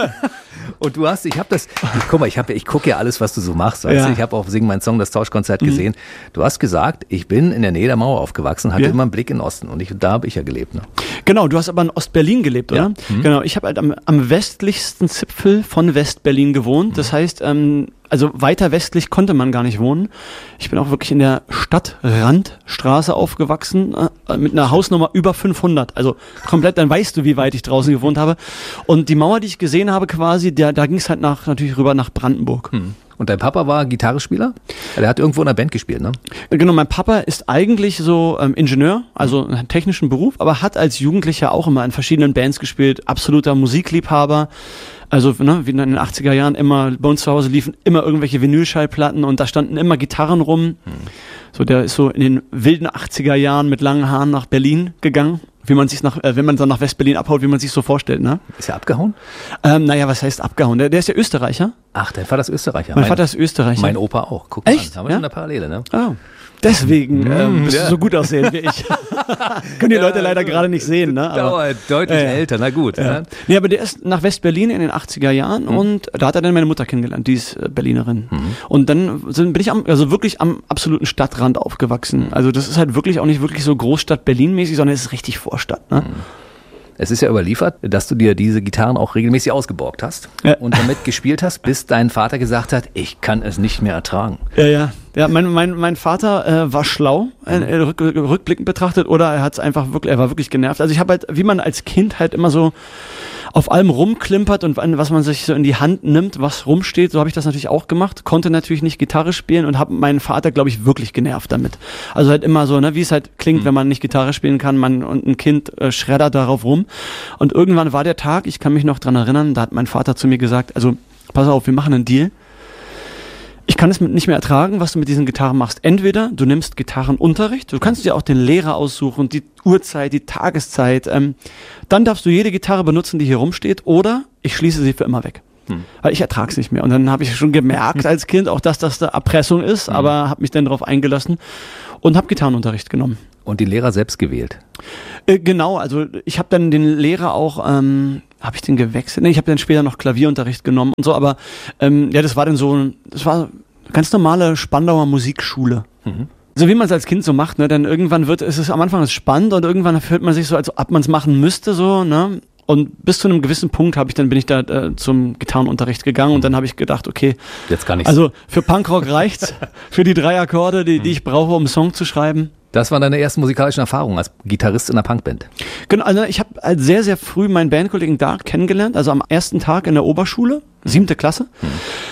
Und du hast, ich habe das, ich, guck mal, ich, hab, ich gucke ja alles, was du so machst. Weißt Ja. du? Ich habe auf Sing mein Song, das Tauschkonzert Mhm. gesehen. Du hast gesagt, ich bin in der Nähe der Mauer aufgewachsen, hatte Ja. immer einen Blick in den Osten. Und ich, da habe ich ja gelebt. Ne? Genau, du hast aber in Ostberlin gelebt, oder? Ja. Mhm. Genau, ich habe halt am, am westlichsten Zipfel von Westberlin gewohnt. Das heißt, ähm, also weiter westlich konnte man gar nicht wohnen. Ich bin auch wirklich in der Stadtrandstraße aufgewachsen, äh, mit einer Hausnummer über fünfhundert. Also komplett, dann weißt du, wie weit ich draußen gewohnt habe. Und die Mauer, die ich gesehen habe quasi, der, da ging es halt nach, natürlich rüber nach Brandenburg. Hm. Und dein Papa war Gitarrespieler? Der hat irgendwo in einer Band gespielt, ne? Genau, mein Papa ist eigentlich so ähm, Ingenieur, also einen technischen Beruf, aber hat als Jugendlicher auch immer in verschiedenen Bands gespielt, absoluter Musikliebhaber. Also ne, wie in den achtziger Jahren immer, bei uns zu Hause liefen immer irgendwelche Vinylschallplatten und da standen immer Gitarren rum. Hm. So, der ist so in den wilden achtziger Jahren mit langen Haaren nach Berlin gegangen. Wie man sich nach, äh, wenn man dann nach Westberlin abhaut, wie man sich so vorstellt, ne? Ist er abgehauen? Ähm, naja, was heißt abgehauen? Der, der ist ja Österreicher. Ach, dein Vater ist Österreicher. Mein, mein Vater ist Österreicher. Mein Opa auch. Guck mal Echt? An. Haben wir ja? Eine Parallele, ne? Oh. Deswegen ähm, bist ja. du so gut aussehen wie ich. Können die ja, Leute leider also, gerade nicht sehen. Ne? Aber, dauert deutlich äh, älter, na gut. Ja. Ne? Nee, aber der ist nach West-Berlin in den achtziger Jahren mhm. und da hat er dann meine Mutter kennengelernt, die ist Berlinerin. Mhm. Und dann sind, bin ich am, also wirklich am absoluten Stadtrand aufgewachsen. Also das ist halt wirklich auch nicht wirklich so Großstadt Berlin-mäßig, sondern es ist richtig Vorstadt. Ne? Mhm. Es ist ja überliefert, dass du dir diese Gitarren auch regelmäßig ausgeborgt hast ja. und damit gespielt hast, bis dein Vater gesagt hat, ich kann es nicht mehr ertragen. Ja, ja. Ja, mein, mein, mein Vater äh, war schlau, äh, rück, rückblickend betrachtet, oder er hat es einfach wirklich, er war wirklich genervt. Also ich habe halt, wie man als Kind halt immer so auf allem rumklimpert und was man sich so in die Hand nimmt, was rumsteht, so habe ich das natürlich auch gemacht. Konnte natürlich nicht Gitarre spielen und habe meinen Vater, glaube ich, wirklich genervt damit. Also halt immer so, ne, wie es halt klingt, mhm. wenn man nicht Gitarre spielen kann, man und ein Kind äh, schreddert darauf rum. Und irgendwann war der Tag, ich kann mich noch dran erinnern, da hat mein Vater zu mir gesagt, also pass auf, wir machen einen Deal. Ich kann es nicht mehr ertragen, was du mit diesen Gitarren machst. Entweder du nimmst Gitarrenunterricht, du kannst dir auch den Lehrer aussuchen, die Uhrzeit, die Tageszeit. Ähm, dann darfst du jede Gitarre benutzen, die hier rumsteht, oder ich schließe sie für immer weg. Hm. Weil ich ertrage es nicht mehr. Und dann habe ich schon gemerkt als Kind auch, dass das da Erpressung ist, hm. aber habe mich dann darauf eingelassen und habe Gitarrenunterricht genommen. Und den Lehrer selbst gewählt? Äh, genau, also ich habe dann den Lehrer auch... Ähm, habe ich den gewechselt? Nee, ich habe dann später noch Klavierunterricht genommen und so, aber ähm, ja, das war dann so, das war eine ganz normale Spandauer Musikschule. Mhm. So wie man es als Kind so macht, ne? Denn irgendwann wird, ist es am Anfang ist spannend und irgendwann fühlt man sich so, als ob man es machen müsste, so, ne? Und bis zu einem gewissen Punkt habe ich dann bin ich da äh, zum Gitarrenunterricht gegangen und dann habe ich gedacht, okay, jetzt kann ich's. Also für Punkrock reicht's, für die drei Akkorde, die, die ich brauche, um einen Song zu schreiben. Das waren deine ersten musikalischen Erfahrungen als Gitarrist in einer Punkband? Genau, also ich habe sehr, sehr früh meinen Bandkollegen Dark kennengelernt, also am ersten Tag in der Oberschule, siebte Klasse. Hm.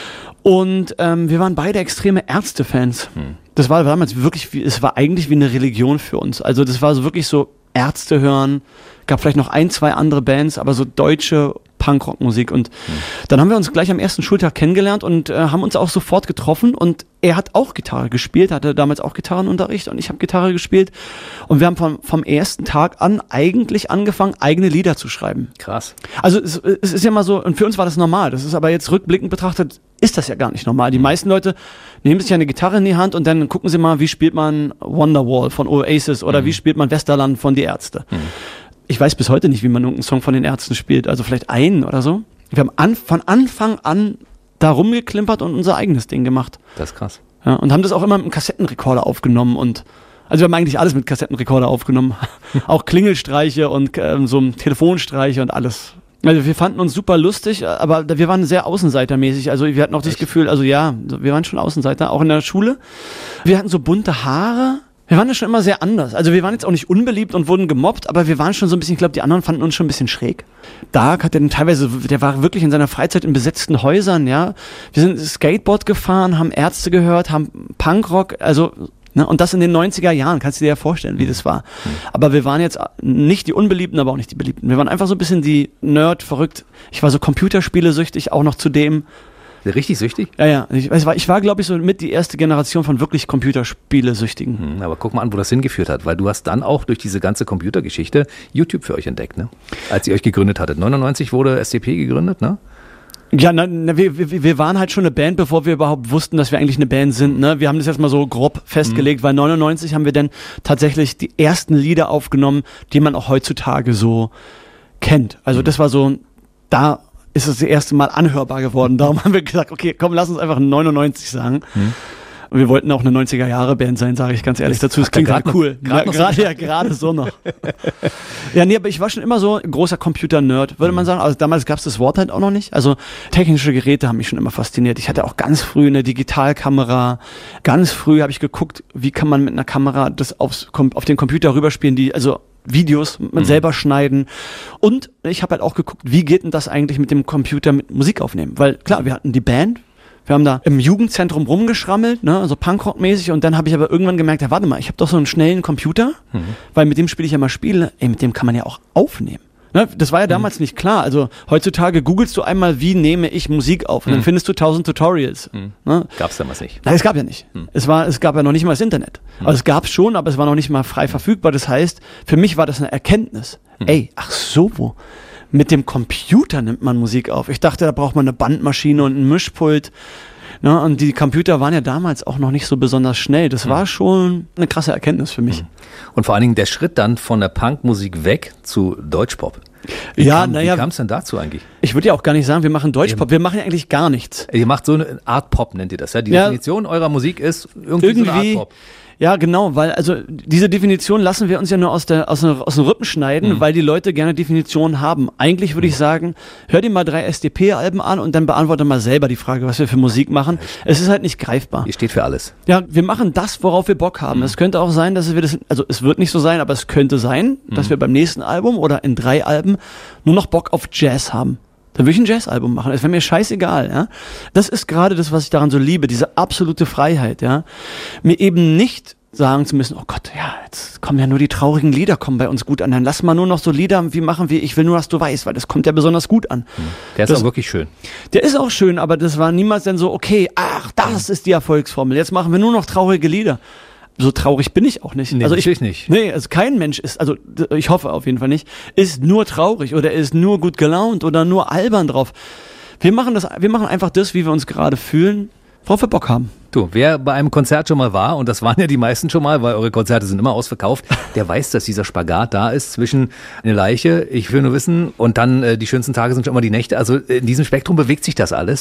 Und ähm, wir waren beide extreme Ärzte-Fans. Hm. Das war damals wirklich, wie, es war eigentlich wie eine Religion für uns. Also das war so wirklich so Ärzte hören, gab vielleicht noch ein, zwei andere Bands, aber so deutsche Punkrock-Musik. Und mhm. dann haben wir uns gleich am ersten Schultag kennengelernt und äh, haben uns auch sofort getroffen. Und er hat auch Gitarre gespielt, hatte damals auch Gitarrenunterricht und ich habe Gitarre gespielt. Und wir haben vom, vom ersten Tag an eigentlich angefangen, eigene Lieder zu schreiben. Krass. Also es, es ist ja mal so, und für uns war das normal. Das ist aber jetzt rückblickend betrachtet, ist das ja gar nicht normal. Die meisten Leute nehmen sich eine Gitarre in die Hand und dann gucken sie mal, wie spielt man Wonderwall von Oasis oder mhm. wie spielt man Westerland von Die Ärzte. Mhm. Ich weiß bis heute nicht, wie man irgendeinen Song von den Ärzten spielt, also vielleicht einen oder so. Wir haben an, von Anfang an da rumgeklimpert und unser eigenes Ding gemacht. Das ist krass. Ja, und haben das auch immer mit einem Kassettenrekorder aufgenommen und also wir haben eigentlich alles mit Kassettenrekorder aufgenommen. Auch Klingelstreiche und ähm, so Telefonstreiche und alles. Also wir fanden uns super lustig, aber wir waren sehr außenseitermäßig. Also wir hatten auch das Echt? Gefühl, also ja, wir waren schon Außenseiter, auch in der Schule. Wir hatten so bunte Haare. Wir waren ja schon immer sehr anders. Also wir waren jetzt auch nicht unbeliebt und wurden gemobbt, aber wir waren schon so ein bisschen, ich glaube, die anderen fanden uns schon ein bisschen schräg. Dark hat dann teilweise, der war wirklich in seiner Freizeit in besetzten Häusern, ja. Wir sind Skateboard gefahren, haben Ärzte gehört, haben Punkrock, also, ne, und das in den neunziger Jahren, kannst du dir ja vorstellen, wie das war. Mhm. Aber wir waren jetzt nicht die Unbeliebten, aber auch nicht die Beliebten. Wir waren einfach so ein bisschen die Nerd, verrückt. Ich war so Computerspiele-süchtig, auch noch zudem. Richtig süchtig? Ja, ja. Ich, ich war, ich war glaube ich, so mit die erste Generation von wirklich Computerspiele-Süchtigen. Hm, aber guck mal an, wo das hingeführt hat, weil du hast dann auch durch diese ganze Computergeschichte YouTube für euch entdeckt, ne? Als ihr euch gegründet hattet. neunundneunzig wurde S C P gegründet, ne? Ja, na, na, wir, wir, wir waren halt schon eine Band, bevor wir überhaupt wussten, dass wir eigentlich eine Band sind. Ne? Wir haben das jetzt mal so grob festgelegt, mhm. weil neunundneunzig haben wir dann tatsächlich die ersten Lieder aufgenommen, die man auch heutzutage so kennt. Also mhm. das war so, da ist es das erste Mal anhörbar geworden. Darum haben wir gesagt, okay, komm, lass uns einfach neunundneunzig sagen. Mhm. Und wir wollten auch eine neunziger-Jahre-Band sein, sage ich ganz ehrlich das dazu. Das klingt halt cool. Gerade ja, ja gerade so noch. Ja, nee, aber ich war schon immer so ein großer Computer-Nerd, würde man sagen. Also damals gab es das Wort halt auch noch nicht. Also technische Geräte haben mich schon immer fasziniert. Ich hatte auch ganz früh eine Digitalkamera. Ganz früh habe ich geguckt, wie kann man mit einer Kamera das aufs, auf den Computer rüberspielen, die, also Videos man mhm. selber schneiden. Und ich habe halt auch geguckt, wie geht denn das eigentlich mit dem Computer mit Musik aufnehmen? Weil klar, wir hatten die Band, wir haben da im Jugendzentrum rumgeschrammelt, ne, also Punkrock-mäßig, und dann habe ich aber irgendwann gemerkt, ja, warte mal, ich habe doch so einen schnellen Computer, mhm. weil mit dem spiele ich ja mal Spiele, ey, mit dem kann man ja auch aufnehmen. Ne, das war ja damals mhm. nicht klar. Also heutzutage googelst du einmal, wie nehme ich Musik auf, und mhm. dann findest du tausend Tutorials. Mhm. Ne? Gab's damals nicht? Nein, es gab ja nicht. Mhm. Es war, es gab ja noch nicht mal das Internet. Mhm. Also es gab's schon, aber es war noch nicht mal frei verfügbar. Das heißt, für mich war das eine Erkenntnis. Mhm. Ey, ach so, wo? mit dem Computer nimmt man Musik auf. Ich dachte, da braucht man eine Bandmaschine und ein Mischpult. Ne? Und die Computer waren ja damals auch noch nicht so besonders schnell. Das war schon eine krasse Erkenntnis für mich. Und vor allen Dingen der Schritt dann von der Punkmusik weg zu Deutschpop. Wie ja, kam, naja. Wie kam es denn dazu eigentlich? Ich würde ja auch gar nicht sagen, wir machen Deutschpop. Wir machen ja eigentlich gar nichts. Ihr macht so eine Art Pop, nennt ihr das, ja? Die Ja. Definition eurer Musik ist irgendwie, Irgendwie, so eine Art Pop. ja genau, weil also diese Definition lassen wir uns ja nur aus, der, aus, der, aus den Rippen schneiden, Mhm. weil die Leute gerne Definitionen haben. Eigentlich würde ich sagen, hör dir mal drei S D P-Alben an und dann beantworte mal selber die Frage, was wir für Musik machen. Es ist halt nicht greifbar. Ihr steht für alles. Ja, wir machen das, worauf wir Bock haben. Mhm. Es könnte auch sein, dass wir das, also es wird nicht so sein, aber es könnte sein, dass Mhm. wir beim nächsten Album oder in drei Alben nur noch Bock auf Jazz haben. Dann würde ich ein Jazzalbum machen. Es wäre mir scheißegal, ja. Das ist gerade das, was ich daran so liebe, diese absolute Freiheit, ja. Mir eben nicht sagen zu müssen, oh Gott, ja, jetzt kommen ja nur die traurigen Lieder, kommen bei uns gut an. Dann lass mal nur noch so Lieder, wie machen wir, ich will nur, dass du weißt, weil das kommt ja besonders gut an. Der ist Das- auch wirklich schön. Der ist auch schön, aber das war niemals dann so, okay, ach, das ist die Erfolgsformel. Jetzt machen wir nur noch traurige Lieder. So traurig bin ich auch nicht. Nee, also ich natürlich nicht. Nee, also kein Mensch ist, also d- ich hoffe auf jeden Fall nicht, ist nur traurig oder ist nur gut gelaunt oder nur albern drauf. Wir machen das, wir machen einfach das, wie wir uns gerade fühlen, worauf wir Bock haben. Du, wer bei einem Konzert schon mal war, und das waren ja die meisten schon mal, weil eure Konzerte sind immer ausverkauft, der weiß, dass dieser Spagat da ist zwischen eine Leiche, ich will nur wissen, und dann äh, die schönsten Tage sind schon immer die Nächte. Also in diesem Spektrum bewegt sich das alles.